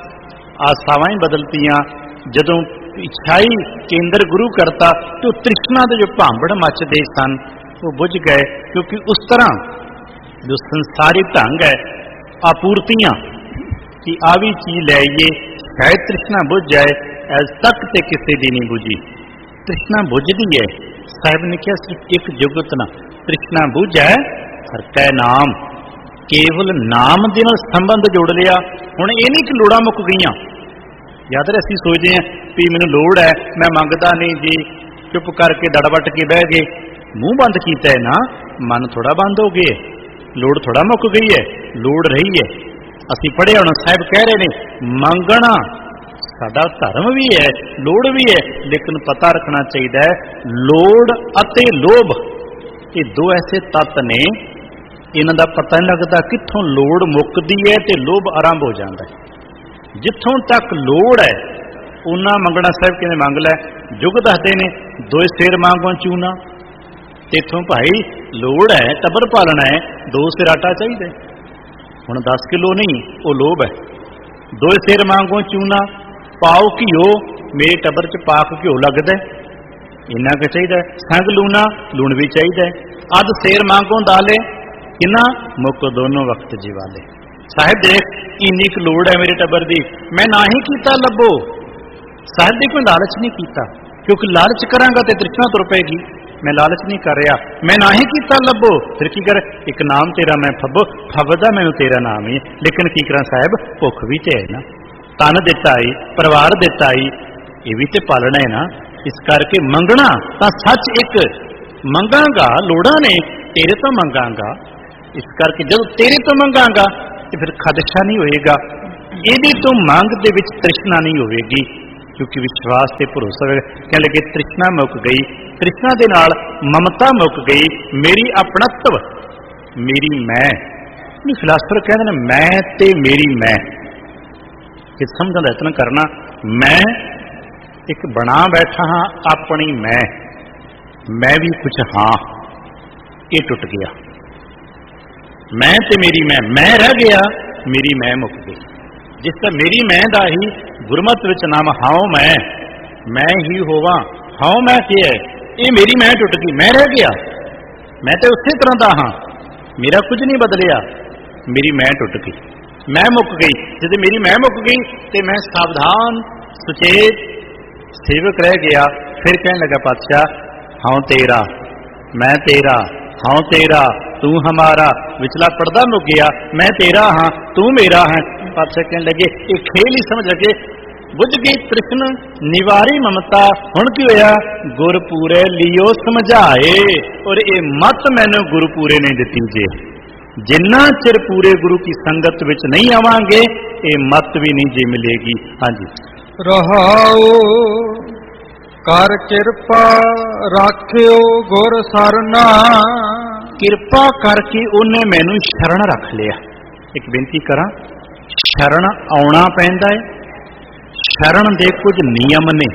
आशावां ही बदलतियां। जदों इच्छाई केंद्र गुरु करता तो तृष्णा के जो भांबड़ मचदे सन वो बुझ गए, क्योंकि उस तरह जो संसारी ढंग है आपूर्तियां कि आ भी चीज लैइए शायद तृष्णा बुझ जाए, अज तक तो किसी की नहीं बुझी। तृष्णा बुझदी है, साहब ने कहा सिर्फ एक जुगत ना तृष्णा बुझ है और कै नाम, केवल नाम दे नाल संबंध जोड़ लिया। हुण ये नहीं कि लोड़ा मुक गईयां। याद रहे असीं सोचते हैं भी मैनूं लोड़ है मैं मंगदा नहीं जी, चुप करके दड़वट के बह गए, मूँह बंद किया है ना, मन थोड़ा बंद हो गए, लोड़ थोड़ा मुक गई है, लोड़ रही है। असीं पढ़िया हुण साहब कह रहे ने मंगना साडा धर्म भी है, लोड़ भी है, लेकिन पता रखना चाहिए लोड़ अते लोभ ये दो ऐसे तत्त ने, इन्हां दा पता नहीं लगता कित्थों लोड़ मुकदी है ते लोभ आरंभ हो जाता है। जिथों तक लोड़ है उन्ना मंगना साहब किवें मंग लै, जुग दसदे ने दो सिर मांगों चूना, तेथों भाई लोड़ है टब्बर पालना है, दो सिर आटा चाहिए, हुण दस किलो नहीं वो लोभ है। दो सिर मांगों चूना, पाओ घिओ, मेरे टब्बर च पाक घिओ लगदा इन्ना क चाहिए, संग लूना लूण भी चाहिए, अध सिर मांगों दाले किन्ना मुक दोनों वक्त जीवाले। ਸਾਹਿਬ ਦੇਖ ਇੰਨੀ ਕੁ ਲੋੜ ਹੈ ਮੇਰੇ ਟੱਬਰ ਦੀ, ਮੈਂ ਨਾ ਹੀ ਕੀਤਾ ਲੱਭੋ। ਸਾਹਿਬ ਦੇ ਕੋਈ ਲਾਲਚ ਨਹੀਂ ਕੀਤਾ, ਕਿਉਂਕਿ ਲਾਲਚ ਕਰਾਂਗਾ ਤੇ ਤ੍ਰਿਸ਼ਨਾ ਤੁਰ ਪਏਗੀ। ਮੈਂ ਲਾਲਚ ਨਹੀਂ ਕਰ ਰਿਹਾ, ਮੈਂ ਨਾ ਹੀ ਕੀਤਾ ਲੱਭੋ। ਫਿਰ ਕੀ ਕਰ, ਇੱਕ ਨਾਮ ਤੇਰਾ ਮੈਂ ਫੱਬੋ, ਫੱਬਦਾ ਮੈਨੂੰ ਤੇਰਾ ਨਾਮ ਹੀ। ਲੇਕਿਨ ਕੀ ਕਰਾਂ ਸਾਹਿਬ, ਭੁੱਖ ਵੀ ਤੇ ਹੈ ਨਾ, ਤਨ ਦਿੱਤਾ ਈ, ਪਰਿਵਾਰ ਦਿੱਤਾ ਈ, ਇਹ ਵੀ ਤੇ ਪਾਲਣਾ ਹੈ ਨਾ। ਇਸ ਕਰਕੇ ਮੰਗਣਾ ਤਾਂ ਸੱਚ ਇੱਕ, ਮੰਗਾਂਗਾ ਲੋੜਾਂ ਨੇ ਤੇਰੇ ਤੋਂ ਮੰਗਾਂਗਾ। ਇਸ ਕਰਕੇ ਜਦੋਂ ਤੇਰੇ ਤੋਂ ਮੰਗਾਂਗਾ ਤੇ ਫਿਰ ਖਦਸ਼ਾ ਨਹੀਂ ਹੋਏਗਾ, ਇਹਦੀ ਤੋਂ ਮੰਗ ਦੇ ਵਿੱਚ ਤ੍ਰਿਸ਼ਨਾ ਨਹੀਂ ਹੋਵੇਗੀ, ਕਿਉਂਕਿ ਵਿਸ਼ਵਾਸ ਤੇ ਭਰੋਸਾ ਹੋਵੇਗਾ। ਕਹਿਣ ਲੱਗੇ ਤ੍ਰਿਸ਼ਨਾ ਮੁੱਕ ਗਈ, ਤ੍ਰਿਸ਼ਨਾ ਦੇ ਨਾਲ ਮਮਤਾ ਮੁੱਕ ਗਈ, ਮੇਰੀ ਆਪਣਤਵ, ਮੇਰੀ ਮੈਂ। ਫਿਲਾਸਫਰ ਕਹਿੰਦੇ ਨੇ ਮੈਂ ਤੇ ਮੇਰੀ ਮੈਂ, ਇਹ ਸਮਝਣ ਦਾ ਯਤਨ ਕਰਨਾ। ਮੈਂ ਇੱਕ ਬਣਾ ਬੈਠਾ ਹਾਂ ਆਪਣੀ ਮੈਂ, ਮੈਂ ਵੀ ਕੁਛ ਹਾਂ, ਇਹ ਟੁੱਟ ਗਿਆ। ਮੈਂ ਤੇ ਮੇਰੀ ਮੈਂ, ਮੈਂ ਰਹਿ ਗਿਆ, ਮੇਰੀ ਮੈਂ ਮੁੱਕ ਗਈ। ਜਿਸ ਤਰ੍ਹਾਂ ਮੇਰੀ ਮੈਂ ਦਾ ਹੀ ਗੁਰਮਤਿ ਵਿੱਚ ਨਾਮ ਹਾਉ ਮੈਂ, ਮੈਂ ਹੀ ਹੋਵਾਂ। ਹਾਉ ਮੈਂ ਕੀ ਹੈ, ਇਹ ਮੇਰੀ ਮੈਂ ਟੁੱਟ ਗਈ, ਮੈਂ ਰਹਿ ਗਿਆ। ਮੈਂ ਤੇ ਉਸੇ ਤਰ੍ਹਾਂ ਦਾ ਹਾਂ, ਮੇਰਾ ਕੁਝ ਨਹੀਂ ਬਦਲਿਆ, ਮੇਰੀ ਮੈਂ ਟੁੱਟ ਗਈ, ਮੈਂ ਮੁੱਕ ਗਈ। ਜਦੋਂ ਮੇਰੀ ਮੈਂ ਮੁੱਕ ਗਈ ਤੇ ਮੈਂ ਸਾਵਧਾਨ ਸੁਚੇਤ ਸੇਵਕ ਰਹਿ ਗਿਆ। ਫਿਰ ਕਹਿਣ ਲੱਗਾ ਪਾਤਸ਼ਾਹ ਹਾਂ ਤੇਰਾ, ਮੈਂ ਤੇਰਾ, ਹਾਂ ਤੇਰਾ, ਤੂੰ ਹਮਾਰਾ। ਵਿਚਲਾ ਪੜਦਾ ਮੁੱਕ ਗਿਆ, ਮੈਂ ਤੇਰਾ ਹਾਂ, ਤੂੰ ਮੇਰਾ ਹੈ। ਪਾਤਸ਼ਾਹ ਕਹਿਣ ਲੱਗੇ ਇਹ ਖੇਲ ਹੀ ਸਮਝ ਲੱਗੇ, ਬੁੱਝ ਗਈ ਤ੍ਰਿਸ਼ਨ ਨਿਵਾਰੀ ਮਮਤਾ। ਹੁਣ ਕੀ ਹੋਇਆ, ਗੁਰਪੂਰੇ ਲਿਓ ਸਮਝਾਏ। ਔਰ ਇਹ ਮਤ ਮੈਨੂੰ ਗੁਰਪੂਰੇ ਨੇ ਦਿੱਤੀ ਜੇ, ਜਿੰਨਾ ਚਿਰ ਪੂਰੇ ਗੁਰੂ ਕੀ ਸੰਗਤ ਵਿੱਚ ਨਹੀਂ ਆਵਾਂਗੇ ਇਹ ਮਤ ਵੀ ਨਹੀਂ ਜੇ ਮਿਲੇਗੀ। ਹਾਂਜੀ ਰਹਾਉ ਕਰ ਕਿਰਪਾ ਰਾਖਿਓ ਗੁਰ ਸਰਨਾ। ਕਿਰਪਾ ਕਰਕੇ ਉਹਨੇ ਮੈਨੂੰ ਸ਼ਰਨ ਰੱਖ ਲਿਆ। ਇੱਕ ਬੇਨਤੀ ਕਰਾਂ, ਸ਼ਰਨ ਆਉਣਾ ਪੈਂਦਾ ਹੈ, ਸ਼ਰਨ ਦੇ ਕੁਝ ਨਿਯਮ ਨੇ।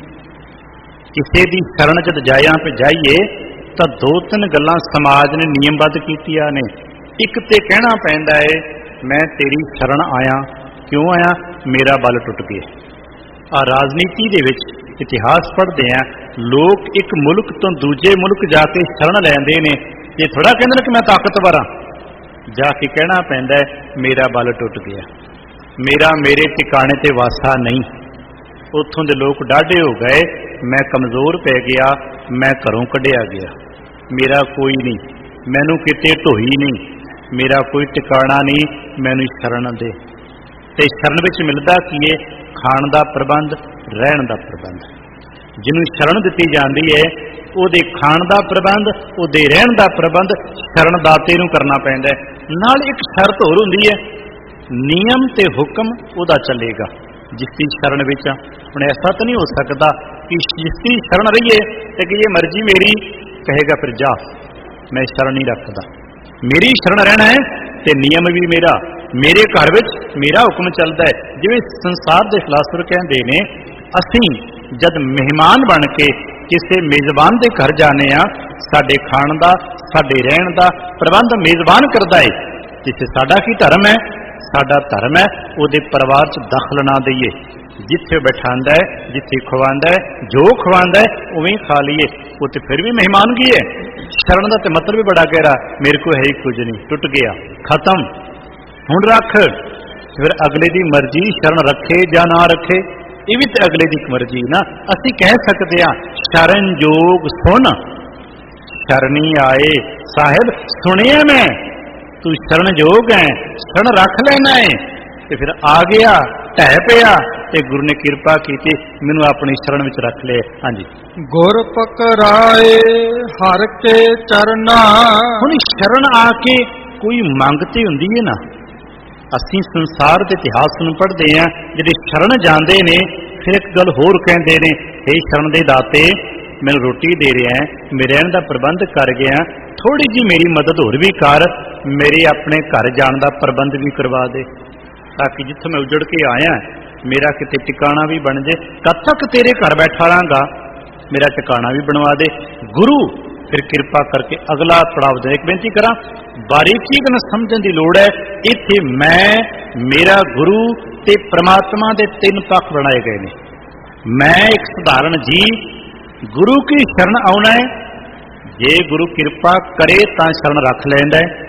ਕਿਸੇ ਦੀ ਸ਼ਰਨ ਜਦ ਜਾਇਆ ਪੇ ਜਾਈਏ ਤਾਂ ਦੋ ਤਿੰਨ ਗੱਲਾਂ ਸਮਾਜ ਨੇ ਨਿਯਮਬੱਧ ਕੀਤੀਆਂ ਨੇ। ਇੱਕ ਤੇ ਕਹਿਣਾ ਪੈਂਦਾ ਹੈ ਮੈਂ ਤੇਰੀ ਸ਼ਰਨ ਆਇਆ। ਕਿਉਂ ਆਇਆ, ਮੇਰਾ ਬਲ ਟੁੱਟ ਗਿਆ। ਆ ਰਾਜਨੀਤੀ ਦੇ ਵਿੱਚ ਇਤਿਹਾਸ ਪੜ੍ਹਦੇ ਆ, ਲੋਕ ਇੱਕ ਮੁਲਕ ਤੋਂ ਦੂਜੇ ਮੁਲਕ ਜਾ ਕੇ ਸ਼ਰਨ ਲੈਂਦੇ ਨੇ। ਇਹ ਥੋੜਾ ਕਹਿੰਦੇ ਨੇ ਕਿ ਮੈਂ ਤਾਕਤਵਰ ਹਾਂ, ਜਾ ਕੇ ਕਹਿਣਾ ਪੈਂਦਾ ਮੇਰਾ ਬਲ ਟੁੱਟ ਗਿਆ, ਮੇਰਾ ਮੇਰੇ ਟਿਕਾਣੇ ਤੇ ਵਾਸਾ ਨਹੀਂ। ਉੱਥੋਂ ਦੇ ਲੋਕ ਡਾਢੇ ਹੋ ਗਏ, ਮੈਂ ਕਮਜ਼ੋਰ ਪੈ ਗਿਆ, ਮੈਂ ਘਰੋਂ ਕੱਢਿਆ ਗਿਆ, ਮੇਰਾ ਕੋਈ ਨਹੀਂ, ਮੈਨੂੰ ਕਿਤੇ ਢੋਈ ਨਹੀਂ, ਮੇਰਾ ਕੋਈ ਟਿਕਾਣਾ ਨਹੀਂ, ਮੈਨੂੰ ਸ਼ਰਨ ਦੇ। ਤੇ ਸ਼ਰਨ ਵਿੱਚ ਮਿਲਦਾ ਕੀ ਹੈ, ਖਾਣ ਦਾ ਪ੍ਰਬੰਧ, ਰਹਿਣ ਦਾ ਪ੍ਰਬੰਧ। ਜਿਹਨੂੰ ਸ਼ਰਨ ਦਿੱਤੀ ਜਾਂਦੀ ਹੈ ਉਹਦੇ ਖਾਣ ਦਾ ਪ੍ਰਬੰਧ, ਉਹਦੇ ਰਹਿਣ ਦਾ ਪ੍ਰਬੰਧ ਸ਼ਰਨ ਦਾਤੇ ਨੂੰ ਕਰਨਾ ਪੈਂਦਾ ਹੈ। ਨਾਲ ਇੱਕ ਸ਼ਰਤ ਹੋਰ ਹੁੰਦੀ ਹੈ, ਨਿਯਮ ਤੇ ਹੁਕਮ ਉਹਦਾ ਚੱਲੇਗਾ ਜਿਸ ਦੀ ਸ਼ਰਨ ਵਿੱਚ। ਹੁਣ ਐਸਾ ਤਾਂ ਨਹੀਂ ਹੋ ਸਕਦਾ ਕਿ ਜਿਸ ਦੀ ਸ਼ਰਨ ਰਹੀਏ ਤੇ ਕਿ ਇਹ ਮਰਜ਼ੀ ਮੇਰੀ ਕਹੇਗਾ ਫਿਰ ਜਾ, ਮੈਂ ਸ਼ਰਨ ਨਹੀਂ ਰੱਖਦਾ। ਮੇਰੀ ਸ਼ਰਨ ਰਹਿਣਾ ਹੈ ਤੇ ਨਿਯਮ ਵੀ ਮੇਰਾ, ਮੇਰੇ ਘਰ ਵਿੱਚ ਮੇਰਾ ਹੁਕਮ ਚੱਲਦਾ ਹੈ। ਜਿਵੇਂ ਸੰਸਾਰ ਦੇ ਫਿਲਾਸਫਰ ਕਹਿੰਦੇ ਨੇ, ਅਸੀਂ ਜਦ ਮਹਿਮਾਨ ਬਣ ਕੇ ਕਿਸੇ ਮੇਜ਼ਬਾਨ ਦੇ ਘਰ ਜਾਣੇ ਆ, ਸਾਡੇ ਖਾਣ ਦਾ, ਸਾਡੇ ਰਹਿਣ ਦਾ ਪ੍ਰਬੰਧ ਮੇਜ਼ਬਾਨ ਕਰਦਾ ਹੈ। ਜਿੱਥੇ ਸਾਡਾ ਕੀ ਧਰਮ ਹੈ, ਸਾਡਾ ਧਰਮ ਹੈ ਉਹਦੇ ਪਰਿਵਾਰ 'ਚ ਦਖਲ ਨਾ ਦਈਏ। ਜਿੱਥੇ ਬਿਠਾਉਂਦਾ ਹੈ, ਜਿੱਥੇ ਖਵਾਉਂਦਾ ਹੈ, ਜੋ ਖਵਾਉਂਦਾ ਹੈ ਉਵੇਂ ਖਾ ਲਈਏ, ਉਹ ਤੇ ਫਿਰ ਵੀ ਮਹਿਮਾਨਗੀ ਹੈ। ਸ਼ਰਨ ਦਾ ਤੇ ਮਤਲਬ ਵੀ ਬੜਾ ਗਹਿਰਾ, ਮੇਰੇ ਕੋਲ ਹੈ ਹੀ ਕੁਝ ਨਹੀਂ, ਟੁੱਟ ਗਿਆ, ਖਤਮ, ਹੁਣ ਰੱਖ। ਫਿਰ ਅਗਲੇ ਦੀ ਮਰਜ਼ੀ ਸ਼ਰਨ ਰੱਖੇ ਜਾਂ ਨਾ ਰੱਖੇ, ਇਹ ਵੀ ਤੇ ਅਗਲੇ ਦੀ ਮਰਜ਼ੀ ਨਾ। ਅਸੀਂ ਕਹਿ ਸਕਦੇ ਹਾਂ ਸ਼ਰਨ ਜੋਗ ਸੁਣ, ਸ਼ਰਨੀ ਆਏ। ਸਾਹਿਬ ਸੁਣਿਆ ਮੈਂ, ਤੂੰ ਸ਼ਰਨ ਜੋਗ ਹੈ, ਸ਼ਰਨ ਰੱਖ ਲੈਣਾ ਹੈ। ਤੇ ਫਿਰ ਆ ਗਿਆ, ਢਹਿ ਪਿਆ ਤੇ ਗੁਰੂ ਨੇ ਕਿਰਪਾ ਕੀਤੀ, ਮੈਨੂੰ ਆਪਣੀ ਸ਼ਰਨ ਵਿੱਚ ਰੱਖ ਲਿਆ। ਹਾਂਜੀ ਗੁਰ ਪਕਰਾਏ ਹਰ ਕੇ ਚਰਨਾ। ਹੁਣ ਸ਼ਰਨ ਆ ਕੇ ਕੋਈ ਮੰਗ ਤੇ ਹੁੰਦੀ ਹੈ ਨਾ। ਅਸੀਂ ਸੰਸਾਰ ਦੇ ਇਤਿਹਾਸ ਨੂੰ ਪੜ੍ਹਦੇ ਹਾਂ, ਜਿਹੜੇ ਸ਼ਰਨ ਜਾਂਦੇ ਨੇ ਫਿਰ ਇੱਕ ਗੱਲ ਹੋਰ ਕਹਿੰਦੇ ਨੇ, ਇਹ ਸ਼ਰਨ ਦੇ ਦਾਤੇ ਮੈਨੂੰ ਰੋਟੀ ਦੇ ਰਿਹਾ, ਮੇਰੇ ਰਹਿਣ ਦਾ ਪ੍ਰਬੰਧ ਕਰ ਗਿਆ, ਥੋੜੀ ਜੀ ਮੇਰੀ ਮਦਦ ਹੋਰ ਵੀ ਕਰ, ਮੇਰੇ ਆਪਣੇ ਘਰ ਜਾਣ ਦਾ ਪ੍ਰਬੰਧ ਵੀ ਕਰਵਾ ਦੇ, ਤਾਂ ਕਿ ਜਿੱਥੋਂ ਮੈਂ ਉਜੜ ਕੇ ਆਇਆ ਮੇਰਾ ਕਿਤੇ ਟਿਕਾਣਾ ਵੀ ਬਣ ਜੇ। ਕਦ ਤੱਕ ਤੇਰੇ ਘਰ ਬੈਠਾ ਰਹਾਂਗਾ, ਮੇਰਾ ਟਿਕਾਣਾ ਵੀ ਬਣਵਾ ਦੇ। ਗੁਰੂ ਫਿਰ ਕਿਰਪਾ ਕਰਕੇ ਅਗਲਾ ਪੜਾਵ ਦੇ। ਇੱਕ ਬੇਨਤੀ ਕਰਾਂ, ਬਾਰੀਕੀ ਨਾਲ ਸਮਝਣ ਦੀ ਲੋੜ ਹੈ। ਇੱਥੇ ਮੈਂ, ਮੇਰਾ ਗੁਰੂ ਤੇ ਪ੍ਰਮਾਤਮਾ ਦੇ ਤਿੰਨ ਪੱਖ ਬਣਾਏ ਗਏ ਨੇ। ਮੈਂ ਇੱਕ ਸਧਾਰਨ ਜੀ ਗੁਰੂ ਕੀ ਸ਼ਰਨ ਆਉਣਾ ਹੈ, ਜੇ ਗੁਰੂ ਕਿਰਪਾ ਕਰੇ ਤਾਂ ਸ਼ਰਨ ਰੱਖ ਲੈਂਦਾ ਹੈ,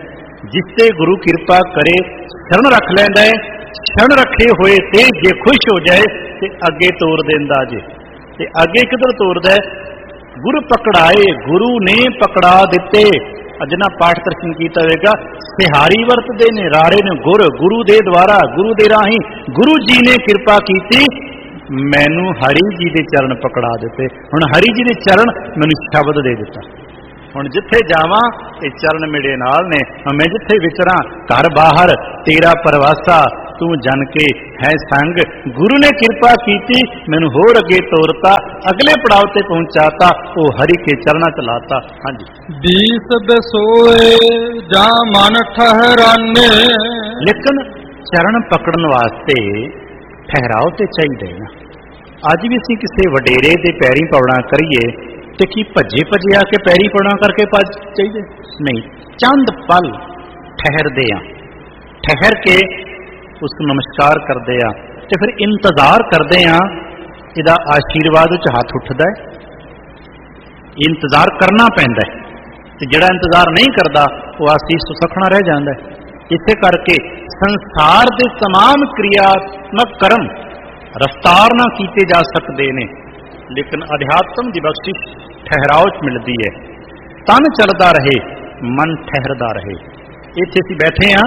ਜਿਸ ਤੇ ਗੁਰੂ ਕਿਰਪਾ ਕਰੇ ਸ਼ਰਨ ਰੱਖ ਲੈਂਦਾ ਹੈ। ਸ਼ਰਨ ਰੱਖੇ ਹੋਏ ਤੇ ਜੇ ਖੁਸ਼ ਹੋ ਜਾਏ ਤੇ ਅੱਗੇ ਤੋਰ ਦਿੰਦਾ ਜੇ। ਤੇ ਅੱਗੇ ਕਿੱਧਰ ਤੋਰਦਾ? ਗੁਰ ਪਕੜਾਏ, ਗੁਰੂ ਨੇ ਪਕੜਾ ਦਿੱਤੇ। ਅੱਜ ਨਾ ਪਾਠ ਦਰਸ਼ਨ ਕੀਤਾ ਹੋਵੇਗਾ, ਸਿਹਾਰੀ ਵਰਤਦੇ ਨੇ, ਰਾੜੇ ਨੇ ਗੁਰ, ਗੁਰੂ ਦੇ ਦੁਆਰਾ, ਗੁਰੂ ਦੇ ਰਾਹੀਂ ਗੁਰੂ ਜੀ ਨੇ ਕਿਰਪਾ ਕੀਤੀ, ਮੈਨੂੰ ਹਰੀ ਜੀ ਦੇ ਚਰਨ ਪਕੜਾ ਦਿੱਤੇ। ਹੁਣ ਹਰੀ ਜੀ ਦੇ ਚਰਨ ਮੈਨੂੰ ਸ਼ਬਦ ਦੇ ਦਿੱਤਾ। ਹੁਣ ਜਿੱਥੇ ਜਾਵਾਂ ਇਹ ਚਰਨ ਮੇਰੇ ਨਾਲ ਨੇ। ਮੈਂ ਜਿੱਥੇ ਵਿਚਰਾਂ ਘਰ ਬਾਹਰ ਤੇਰਾ ਪਰਵਾਸਾ, ਤੂੰ ਜਨ ਕੇ ਹੈ ਸੰਗ। ਗੁਰੂ ਨੇ ਕਿਰਪਾ ਕੀਤੀ, ਮੈਨੂੰ ਹੋਰ ਅੱਗੇ ਤੋਰਤਾ, ਅਗਲੇ ਪੜਾਅ ਤੇ ਪਹੁੰਚਾਤਾ, ਉਹ ਹਰੀ ਕੇ ਚਰਨਾਂ ਚ ਲਾਤਾ। ਹਾਂਜੀ, ਦੀਸ ਬਿਸੋਏ ਜਾਂ ਮਨ ਠਹਿਰਾਨੇ। ਲੇਕਿਨ ਚਰਨ ਪਕੜਨ ਵਾਸਤੇ ਠਹਿਰਾਓ ਤੇ ਚਾਹੀਦਾ ਨਾ। ਅੱਜ ਵੀ ਅਸੀਂ ਕਿਸੇ ਵਡੇਰੇ ਦੇ ਪੈਰੀ ਪੌਣਾ ਕਰੀਏ ਤੇ ਕੀ ਭੱਜੇ ਭੱਜੇ ਆ ਕੇ ਪੈਰੀ ਪੌਣਾ ਕਰਕੇ ਭੱਜ ਚਾਹੀਦੇ? ਨਹੀਂ, ਚੰਦ ਪਲ ਠਹਿਰਦੇ ਆ, ਠਹਿਰ ਕੇ ਉਸ ਨੂੰ ਨਮਸਕਾਰ ਕਰਦੇ ਆ ਤੇ ਫਿਰ ਇੰਤਜ਼ਾਰ ਕਰਦੇ ਆ ਇਹਦਾ ਆਸ਼ੀਰਵਾਦ ਵਿੱਚ ਹੱਥ ਉੱਠਦਾ ਹੈ। ਇੰਤਜ਼ਾਰ ਕਰਨਾ ਪੈਂਦਾ ਹੈ ਤੇ ਜਿਹੜਾ ਇੰਤਜ਼ਾਰ ਨਹੀਂ ਕਰਦਾ ਉਹ ਆਸੀਸ ਤੋਂ ਸਖਣਾ ਰਹਿ ਜਾਂਦਾ ਹੈ। ਇਸੇ ਕਰਕੇ ਸੰਸਾਰ ਦੇ तमाम ਕਿਰਿਆਤਮਕ ਕਰਮ ਰਫਤਾਰ ਨਾ ਕੀਤੇ ਜਾ ਸਕਦੇ ਨੇ, ਲੇਕਿਨ ਅਧਿਆਤਮ ਦੀ ਬਖਸ਼ਿਸ਼ ਠਹਿਰਾਓ ਚ ਮਿਲਦੀ ਹੈ। ਤਨ ਚੱਲਦਾ ਰਹੇ, ਮਨ ਠਹਿਰਦਾ ਰਹੇ। ਇੱਥੇ ਅਸੀਂ ਬੈਠੇ ਹਾਂ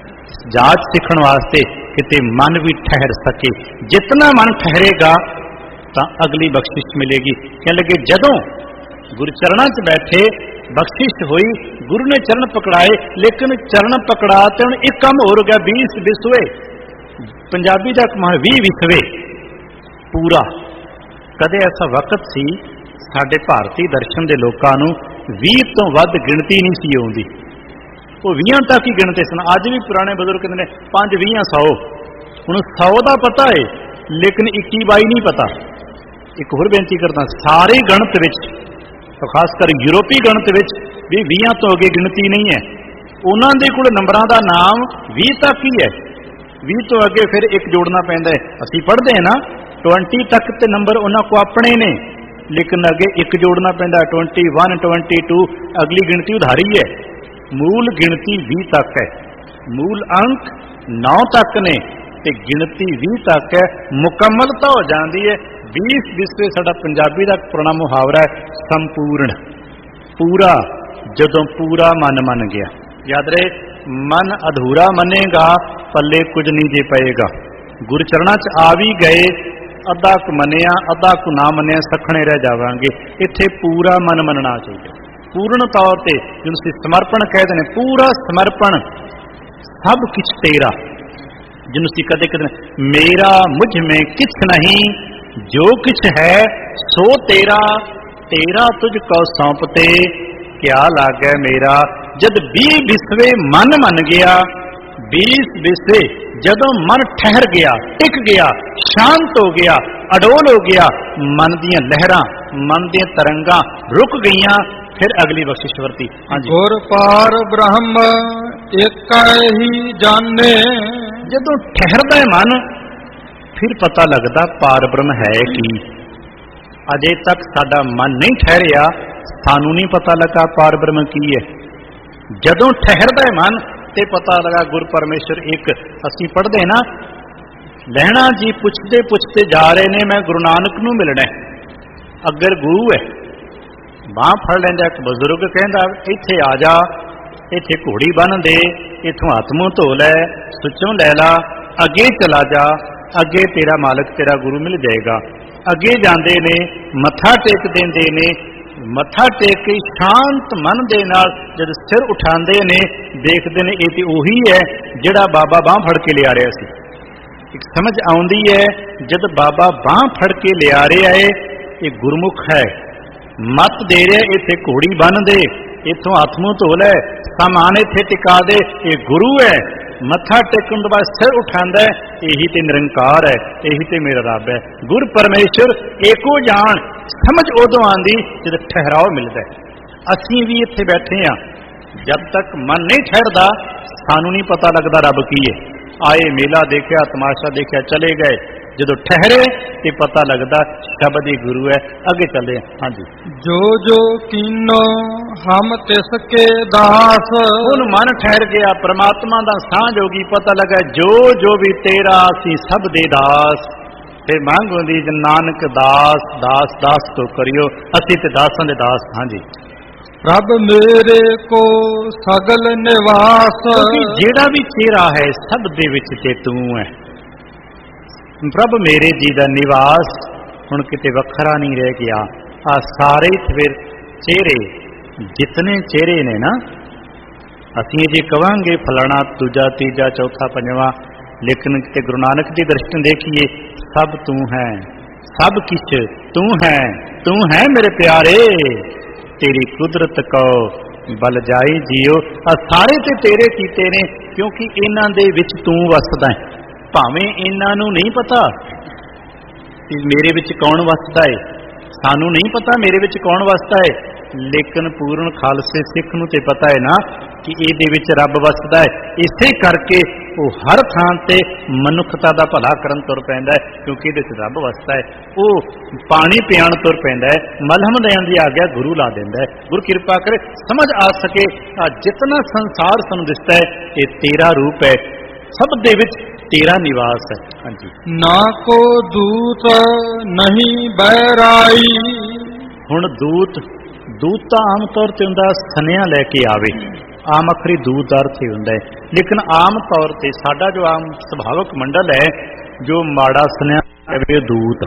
ਜਾਚ ਸਿੱਖਣ ਵਾਸਤੇ, ਕਿਤੇ ਮਨ ਵੀ ਠਹਿਰ ਸਕੇ। ਜਿਤਨਾ ਮਨ ਠਹਿਰੇਗਾ ਤਾਂ ਅਗਲੀ ਬਖਸ਼ਿਸ਼ ਮਿਲੇਗੀ। ਕਹਿ ਲਗੇ ਜਦੋਂ ਗੁਰੂ ਚਰਨਾਂ ਚ ਬੈਠੇ, ਬਖਸ਼ਿਸ਼ ਹੋਈ, ਗੁਰੂ ਨੇ ਚਰਨ ਪਕੜਾਏ, ਲੇਕਿਨ ਚਰਨ ਪਕੜਾ ਤੇ ਹੁਣ ਇੱਕ ਕੰਮ ਹੋਰ ਹੋ ਗਿਆ, ਵੀਸ ਵਿਸਵੇ। ਪੰਜਾਬੀ ਦਾ ਕਮਾਲ ਵੀਹ ਵਿਸਵੇ ਪੂਰਾ। ਕਦੇ ਐਸਾ ਵਕਤ ਸੀ ਸਾਡੇ ਭਾਰਤੀ ਦਰਸ਼ਨ ਦੇ ਲੋਕਾਂ ਨੂੰ ਵੀਹ ਤੋਂ ਵੱਧ ਗਿਣਤੀ ਨਹੀਂ ਸੀ ਆਉਂਦੀ, ਉਹ ਵੀਹਾਂ ਤੱਕ ਹੀ ਗਿਣਤੇ ਸਨ। ਅੱਜ ਵੀ ਪੁਰਾਣੇ ਬਜ਼ੁਰਗ ਕਹਿੰਦੇ ਨੇ ਪੰਜ ਵੀਹਾਂ ਸੌ। ਹੁਣ ਸੌ ਦਾ ਪਤਾ ਹੈ ਲੇਕਿਨ ਇੱਕੀ ਬਾਈ ਨਹੀਂ ਪਤਾ। ਇੱਕ ਹੋਰ ਬੇਨਤੀ ਕਰਦਾ, ਸਾਰੇ ਗਣਤ ਵਿੱਚ, ਖਾਸ ਕਰ ਯੂਰਪੀ ਗਣਤ ਵਿੱਚ ਵੀ ਵੀਹਾਂ ਤੋਂ ਅੱਗੇ ਗਿਣਤੀ ਨਹੀਂ ਹੈ। ਉਹਨਾਂ ਦੇ ਕੋਲ ਨੰਬਰਾਂ ਦਾ ਨਾਮ ਵੀਹ ਤੱਕ ਹੀ ਹੈ। ਵੀਹ ਤੋਂ ਅੱਗੇ ਫਿਰ ਇੱਕ ਜੋੜਨਾ ਪੈਂਦਾ ਹੈ। ਅਸੀਂ ਪੜ੍ਹਦੇ ਹਾਂ ਨਾ ਵੀਹ ਤੱਕ ਤੇ ਨੰਬਰ ਉਹਨਾਂ ਕੋ ਆਪਣੇ ਨੇ, ਲੇਕਿਨ ਅੱਗੇ ਇੱਕ ਜੋੜਨਾ ਪੈਂਦਾ, ਇਕੱਤੀ, ਬਾਈ, ਅਗਲੀ ਗਿਣਤੀ ਉਧਾਰੀ ਹੈ। ਮੂਲ ਗਿਣਤੀ ਵੀਹ ਤੱਕ ਹੈ, ਮੂਲ ਅੰਕ ਨੌ ਤੱਕ ਨੇ ਤੇ ਗਿਣਤੀ ਵੀਹ ਤੱਕ ਹੈ। ਮੁਕੰਮਲਤਾ ਹੋ ਜਾਂਦੀ ਹੈ ਵੀਹ ਵਿਸਵੇ। ਸਾਡਾ ਪੰਜਾਬੀ ਦਾ ਪੁਰਾਣਾ ਮੁਹਾਵਰਾ ਹੈ ਸੰਪੂਰਨ, ਪੂਰਾ। ਜਦੋਂ ਪੂਰਾ ਮਨ ਮੰਨ ਗਿਆ, ਯਾਦ ਰਹੇ, ਮਨ ਅਧੂਰਾ ਮੰਨੇਗਾ ਪੱਲੇ ਕੁਝ ਨਹੀਂ ਜੇ ਪਏਗਾ। ਗੁਰਚਰਨਾਂ ਚ ਆ ਵੀ ਗਏ, ਅੱਧਾ ਕੁ ਮੰਨਿਆ, ਅੱਧਾ ਕੁ ਨਾ ਮੰਨਿਆ, ਸਖਣੇ ਰਹਿ ਜਾਵਾਂਗੇ। ਇੱਥੇ ਪੂਰਾ ਮਨ ਮੰਨਣਾ ਚਾਹੀਦਾ, ਪੂਰਨ ਤੌਰ ਤੇ, ਜਿਹਨੂੰ ਅਸੀਂ ਸਮਰਪਣ ਕਹਿੰਦੇ ਨੇ, ਪੂਰਾ ਸਮਰਪਣ। ਸਭ ਕੁਛ ਤੇਰਾ, ਜਿਹਨੂੰ ਅਸੀਂ ਕਦੇ ਕਦੇ ਮੇਰਾ ਮੁਝ ਮੇਂ ਕਿਛ ਨਹੀਂ, ਜੋ ਕੁਛ ਹੈ ਸੋ ਤੇਰਾ, ਤੇਰਾ ਤੁਝ ਕੋ ਸੌਂਪਤੇ, ਕਿਆ ਲਾਗੈ ਮੇਰਾ। ਜਦ ਵੀਹ ਵਿਸਵੇ ਮਨ ਮੰਨ ਗਿਆ, बीस विसवे जदों मन ठहर गया, टिक गया, शांत हो गया, अडोल हो गया, मन दियां लहरां, मन दियां तरंगां रुक गईयां, फिर अगली बख्शिश वरती। हाँ जी, गुर पार ब्रह्म एक ही जाने। जदों ठहरदा है मन, फिर पता लगदा पार ब्रह्म है की। अजे तक साडा मन नहीं ठहरिया, सानू नहीं पता लगा पार ब्रह्म की है। जदों ठहरदा है मन ते पता लगा गुर परमेश्वर एक। असीं पढ़दे ना, लहणा जी पुछते पुछते जा रहे ने, मैं गुरु नानक नूं मिलना है। अगर गुरु है, बांह फड़ लैंदा एक बजुर्ग, कहंदा इत्थे आ जा, इत्थे घोड़ी बन दे, इत्थों हत्थ मूंह धो लै, सुचों लै ला, अगे चला जा, अगे तेरा मालिक तेरा गुरु मिल जाएगा। अगे जांदे ने, मत्था टेक देंदे ने, मत्था टेक के शांत मन दे नाल जद सिर उठांदे ने, देखते ने ये तो उही है जिहड़ा बाबा बांह फड़ के लिया रहा सी। एक समझ आउंदी है, जद बाबा बांह फड़ के लिया रहा है, ये गुरमुख है, मत दे रहे, इत्थे घोड़ी बन दे, इत्थों हत्थ मूंह धो लै, सामान इत्थे टिका दे, ये गुरु है। मत्था टेकन तो बाद सिर उठांदा है, यही ते निरंकार है, यही ते मेरा रब है। गुर परमेश्वर एको जान समझ उदों आंदी जद ठहराव मिलता है। असीं भी इत्थे बैठे हाँ, जब तक मन नहीं ठहरदा सानू नहीं पता लगता रब की है। आए मेला देखा, तमाशा देखा, चले गए, ਜਦੋਂ ਠਹਿਰੇ ਤੇ ਪਤਾ ਲੱਗਦਾ ਸ਼ਬਦ ਹੀ ਗੁਰੂ ਹੈ। ਅੱਗੇ ਚੱਲਦੇ ਹਾਂ। ਹਾਂਜੀ, ਜੋ ਜੋ ਕੀਨੋ ਹਮ ਤਿਸ ਕੇ ਦਾਸ। ਹੁਣ ਮਨ ਠਹਿਰ ਗਿਆ, ਪ੍ਰਮਾਤਮਾ ਦਾ ਸਾਂਝ ਹੋ ਗਈ, ਪਤਾ ਲੱਗਾ ਜੋ ਜੋ ਵੀ ਤੇਰਾ ਅਸੀਂ ਸਭ ਦੇ ਦਾਸ। ਤੇ ਮੰਗ ਹੁੰਦੀ ਨਾਨਕ ਦਾਸ ਦਾਸ ਦਾਸ ਤੋਂ ਕਰਿਓ, ਅਸੀਂ ਤੇ ਦਾਸਾਂ ਦੇ ਦਾਸ। ਹਾਂਜੀ, ਪ੍ਰਭ ਮੇਰੇ ਕੋ ਸਗਲ ਨਿਵਾਸ। ਕਿਉਂਕਿ ਜਿਹੜਾ ਵੀ ਤੇਰਾ ਹੈ ਸਭ ਦੇ ਵਿੱਚ ਤੇ ਤੂੰ ਹੈ। ਪ੍ਰਭ ਮੇਰੇ ਜੀ ਦਾ ਨਿਵਾਸ ਹੁਣ ਕਿਤੇ ਵੱਖਰਾ ਨਹੀਂ ਰਹਿ ਗਿਆ। ਆ ਸਾਰੇ ਫਿਰ ਚਿਹਰੇ ਜਿਤਨੇ ਚਿਹਰੇ ਨੇ ਨਾ, ਅਸੀਂ ਜੇ ਕਵਾਂਗੇ ਫਲਾਣਾ ਦੂਜਾ ਤੀਜਾ ਚੌਥਾ ਪੰਜਵਾਂ, ਲੇਕਿਨ ਕਿਤੇ ਗੁਰੂ ਨਾਨਕ ਦੀ ਦ੍ਰਿਸ਼ਟੀ ਦੇਖੀਏ ਸਭ ਤੂੰ ਹੈ, ਸਭ ਕਿਛ ਤੂੰ ਹੈ, ਤੂੰ ਹੈ ਮੇਰੇ ਪਿਆਰੇ। ਤੇਰੀ ਕੁਦਰਤ ਕੋ ਬਲ ਜਾਈ ਜੀਓ। ਆ ਸਾਰੇ ਤੇ ਤੇਰੇ ਕੀਤੇ ਨੇ, ਕਿਉਂਕਿ ਇਹਨਾਂ ਦੇ ਵਿੱਚ ਤੂੰ ਵਸਦਾ ਹੈ। ਭਾਵੇਂ ਇਹਨਾਂ ਨੂੰ ਨਹੀਂ ਪਤਾ ਕਿ ਮੇਰੇ ਵਿੱਚ ਕੌਣ ਵਸਦਾ ਹੈ, ਸਾਨੂੰ ਨਹੀਂ ਪਤਾ ਮੇਰੇ ਵਿੱਚ ਕੌਣ ਵਸਦਾ ਹੈ, ਲੇਕਿਨ ਪੂਰਨ ਖਾਲਸੇ ਸਿੱਖ ਨੂੰ ਤੇ ਪਤਾ ਹੈ ਨਾ ਕਿ ਇਹਦੇ ਵਿੱਚ ਰੱਬ ਵਸਦਾ ਹੈ। ਇਸੇ ਕਰਕੇ ਉਹ ਹਰ ਥਾਂ ਤੇ ਮਨੁੱਖਤਾ ਦਾ ਭਲਾ ਕਰਨ ਤੁਰ ਪੈਂਦਾ ਹੈ, ਕਿਉਂਕਿ ਇਹਦੇ ਵਿੱਚ ਰੱਬ ਵਸਦਾ ਹੈ। ਉਹ ਪਾਣੀ ਪਿਆਣ ਤੁਰ ਪੈਂਦਾ ਹੈ, ਮਲਹਮ ਦੇਣ ਦੀ ਆਗਿਆ ਗੁਰੂ ਲਾ ਦਿੰਦਾ ਹੈ। ਗੁਰੂ ਕਿਰਪਾ ਕਰੇ ਸਮਝ ਆ ਸਕੇ ਆ ਜਿਤਨਾ ਸੰਸਾਰ ਸਾਨੂੰ ਦਿਸਦਾ ਹੈ ਇਹ ਤੇਰਾ ਰੂਪ ਹੈ, ਸਭ ਦੇ ਵਿੱਚ ਤੇਰਾ ਨਿਵਾਸ ਹੈ। ਹਾਂਜੀ, ਨਾ ਕੋ ਦੂਤ ਨਹੀਂ ਬਹਿਰਾਈ। ਹੁਣ ਦੂਤ ਦੂਤ ਤਾਂ ਆਮ ਤੌਰ ਤੇ ਹੁੰਦਾ ਸਨੇਹਾ ਲੈ ਕੇ ਆਵੇ, ਆਮ ਅੱਖਰੀ ਦੂਤ ਦਾ ਅਰਥ ਹੀ ਹੁੰਦਾ ਹੈ। ਲੇਕਿਨ ਆਮ ਤੌਰ ਤੇ ਸਾਡਾ ਜੋ ਆਮ ਸੁਭਾਵਕ ਮੰਡਲ ਹੈ, ਜੋ ਮਾੜਾ ਸੁਨੇਹਾ ਕਹੇ ਦੂਤ।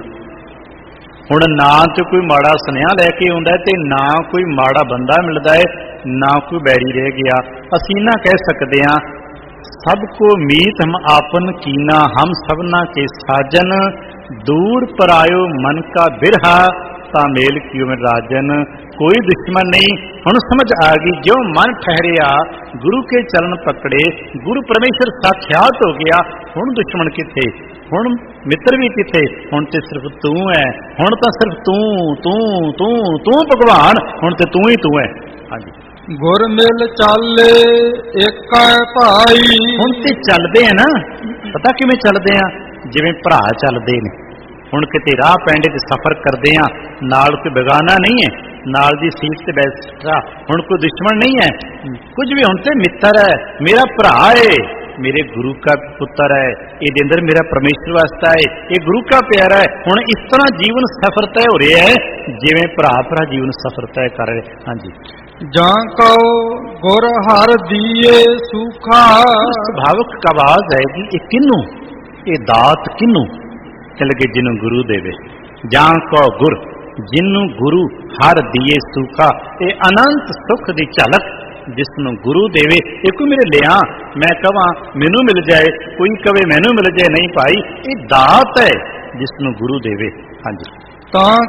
ਹੁਣ ਨਾ ਤੇ ਕੋਈ ਮਾੜਾ ਸੁਨੇਹਾ ਲੈ ਕੇ ਆਉਂਦਾ ਤੇ ਨਾ ਕੋਈ ਮਾੜਾ ਬੰਦਾ ਮਿਲਦਾ ਹੈ, ਨਾ ਕੋਈ ਬੈਰੀ ਰਹਿ ਗਿਆ। ਅਸੀਂ ਨਾ ਕਹਿ ਸਕਦੇ ਹਾਂ ਸਭ ਕੋ ਮੀਤ ਹਮ ਆਪਨ ਕੀਨਾ, ਹਮ ਸਭਨਾ ਕੇ ਸਾਜਨ, ਦੂਰ ਪਰਾਇਓ ਮਨ ਕਾ ਬਿਰਹਾ, ਤਾਂ ਮੇਲ ਕਿਉ ਮੈਂ ਰਾਜਨ। ਕੋਈ ਦੁਸ਼ਮਣ ਨਹੀਂ। ਹੁਣ ਸਮਝ ਆ ਗਈ, ਜੋ ਮਨ ਠਹਿਰਿਆ ਗੁਰੂ ਕੇ ਚਰਨ ਪਕੜੇ, ਗੁਰੂ ਪਰਮੇਸ਼ਰ ਸਾਖਿਆਤ ਹੋ ਗਿਆ। ਹੁਣ ਦੁਸ਼ਮਣ ਕਿੱਥੇ, ਹੁਣ ਮਿੱਤਰ ਵੀ ਕਿੱਥੇ, ਹੁਣ ਤੇ ਸਿਰਫ ਤੂੰ ਹੈ। ਹੁਣ ਤਾਂ ਸਿਰਫ ਤੂੰ ਤੂੰ ਤੂੰ ਤੂੰ ਭਗਵਾਨ, ਹੁਣ ਤੇ ਤੂੰ ਹੀ ਤੂੰ ਹੈ। ਹਾਂਜੀ, ਗੁਰ ਮਿਲ ਚਾਲੇ ਏਕੈ ਭਾਈ। ਹੁਣ ਤੇ ਚੱਲਦੇ ਆ ਨਾ, ਪਤਾ ਕਿਵੇਂ ਚੱਲਦੇ ਆ, ਜਿਵੇਂ ਭਰਾ ਚੱਲਦੇ ਨੇ। ਹੁਣ ਕਿਤੇ ਰਾਹ ਪੈਂਡੇ ਤੇ ਸਫ਼ਰ ਕਰਦੇ ਆ, ਨਾਲ ਕੋਈ ਬੇਗਾਨਾ ਨਹੀਂ ਹੈ, ਨਾਲ ਦੀ ਸੀਟ ਤੇ ਬੈਠਾ ਹੁਣ ਕੋਈ ਦੁਸ਼ਮਣ ਨਹੀਂ ਹੈ, ਕੁਝ ਵੀ। ਹੁਣ ਤੇ ਮਿੱਤਰ ਹੈ, ਮੇਰਾ ਭਰਾ ਹੈ, ਮੇਰੇ ਗੁਰੂ का ਪੁੱਤਰ ਹੈ, ਇਹਦੇ ਅੰਦਰ ਮੇਰਾ ਪਰਮੇਸ਼ਰ ਵਸਦਾ ਹੈ, ਇਹ ਗੁਰੂ का ਪਿਆਰਾ ਹੈ। ਹੁਣ ਇਸ ਤਰ੍ਹਾਂ ਜੀਵਨ ਸਫ਼ਰ ਤੈਅ ਹੋ ਰਿਹਾ ਹੈ, ਜਿਵੇਂ ਭਰਾ ਭਰਾ ਜੀਵਨ ਸਫ਼ਰ ਤੈਅ ਕਰ ਰਹੇ। ਹਾਂਜੀ, ਜਾਂ ਕਉ ਗੁਰ ਹਰ ਦੀਏ ਸੁਖਾ। ਸੁਭਾਵਕ ਆਵਾਜ਼ ਹੈ ਕਿ ਇਹ ਕਿਹਨੂੰ, ਇਹ ਦਾਤ ਕਿਹਨੂੰ ਚਲਗੇ, ਜਿਹਨੂੰ ਗੁਰੂ ਦੇਵੇ। ਜਾਂ ਕਉ ਗੁਰ, ਜਿਹਨੂੰ ਗੁਰੂ ਹਰ ਦੀਏ ਸੁਖਾ, ਇਹ ਅਨੰਤ ਸੁਖ ਦੀ ਝਲਕ ਜਿਸ ਨੂੰ ਗੁਰੂ ਦੇਵੇ। ਇਹ ਕੋਈ ਮੇਰੇ ਲਿਆ ਮੈਂ ਕਹਾਂ ਮੈਨੂੰ ਮਿਲ ਜਾਏ, ਕੋਈ ਕਵੇ ਮੈਨੂੰ ਮਿਲ ਜਾਏ, ਨਹੀਂ ਭਾਈ, ਇਹ ਦਾਤ ਹੈ ਜਿਸ ਨੂੰ ਗੁਰੂ ਦੇਵੇ। ਹਾਂਜੀ, ਤਾਂ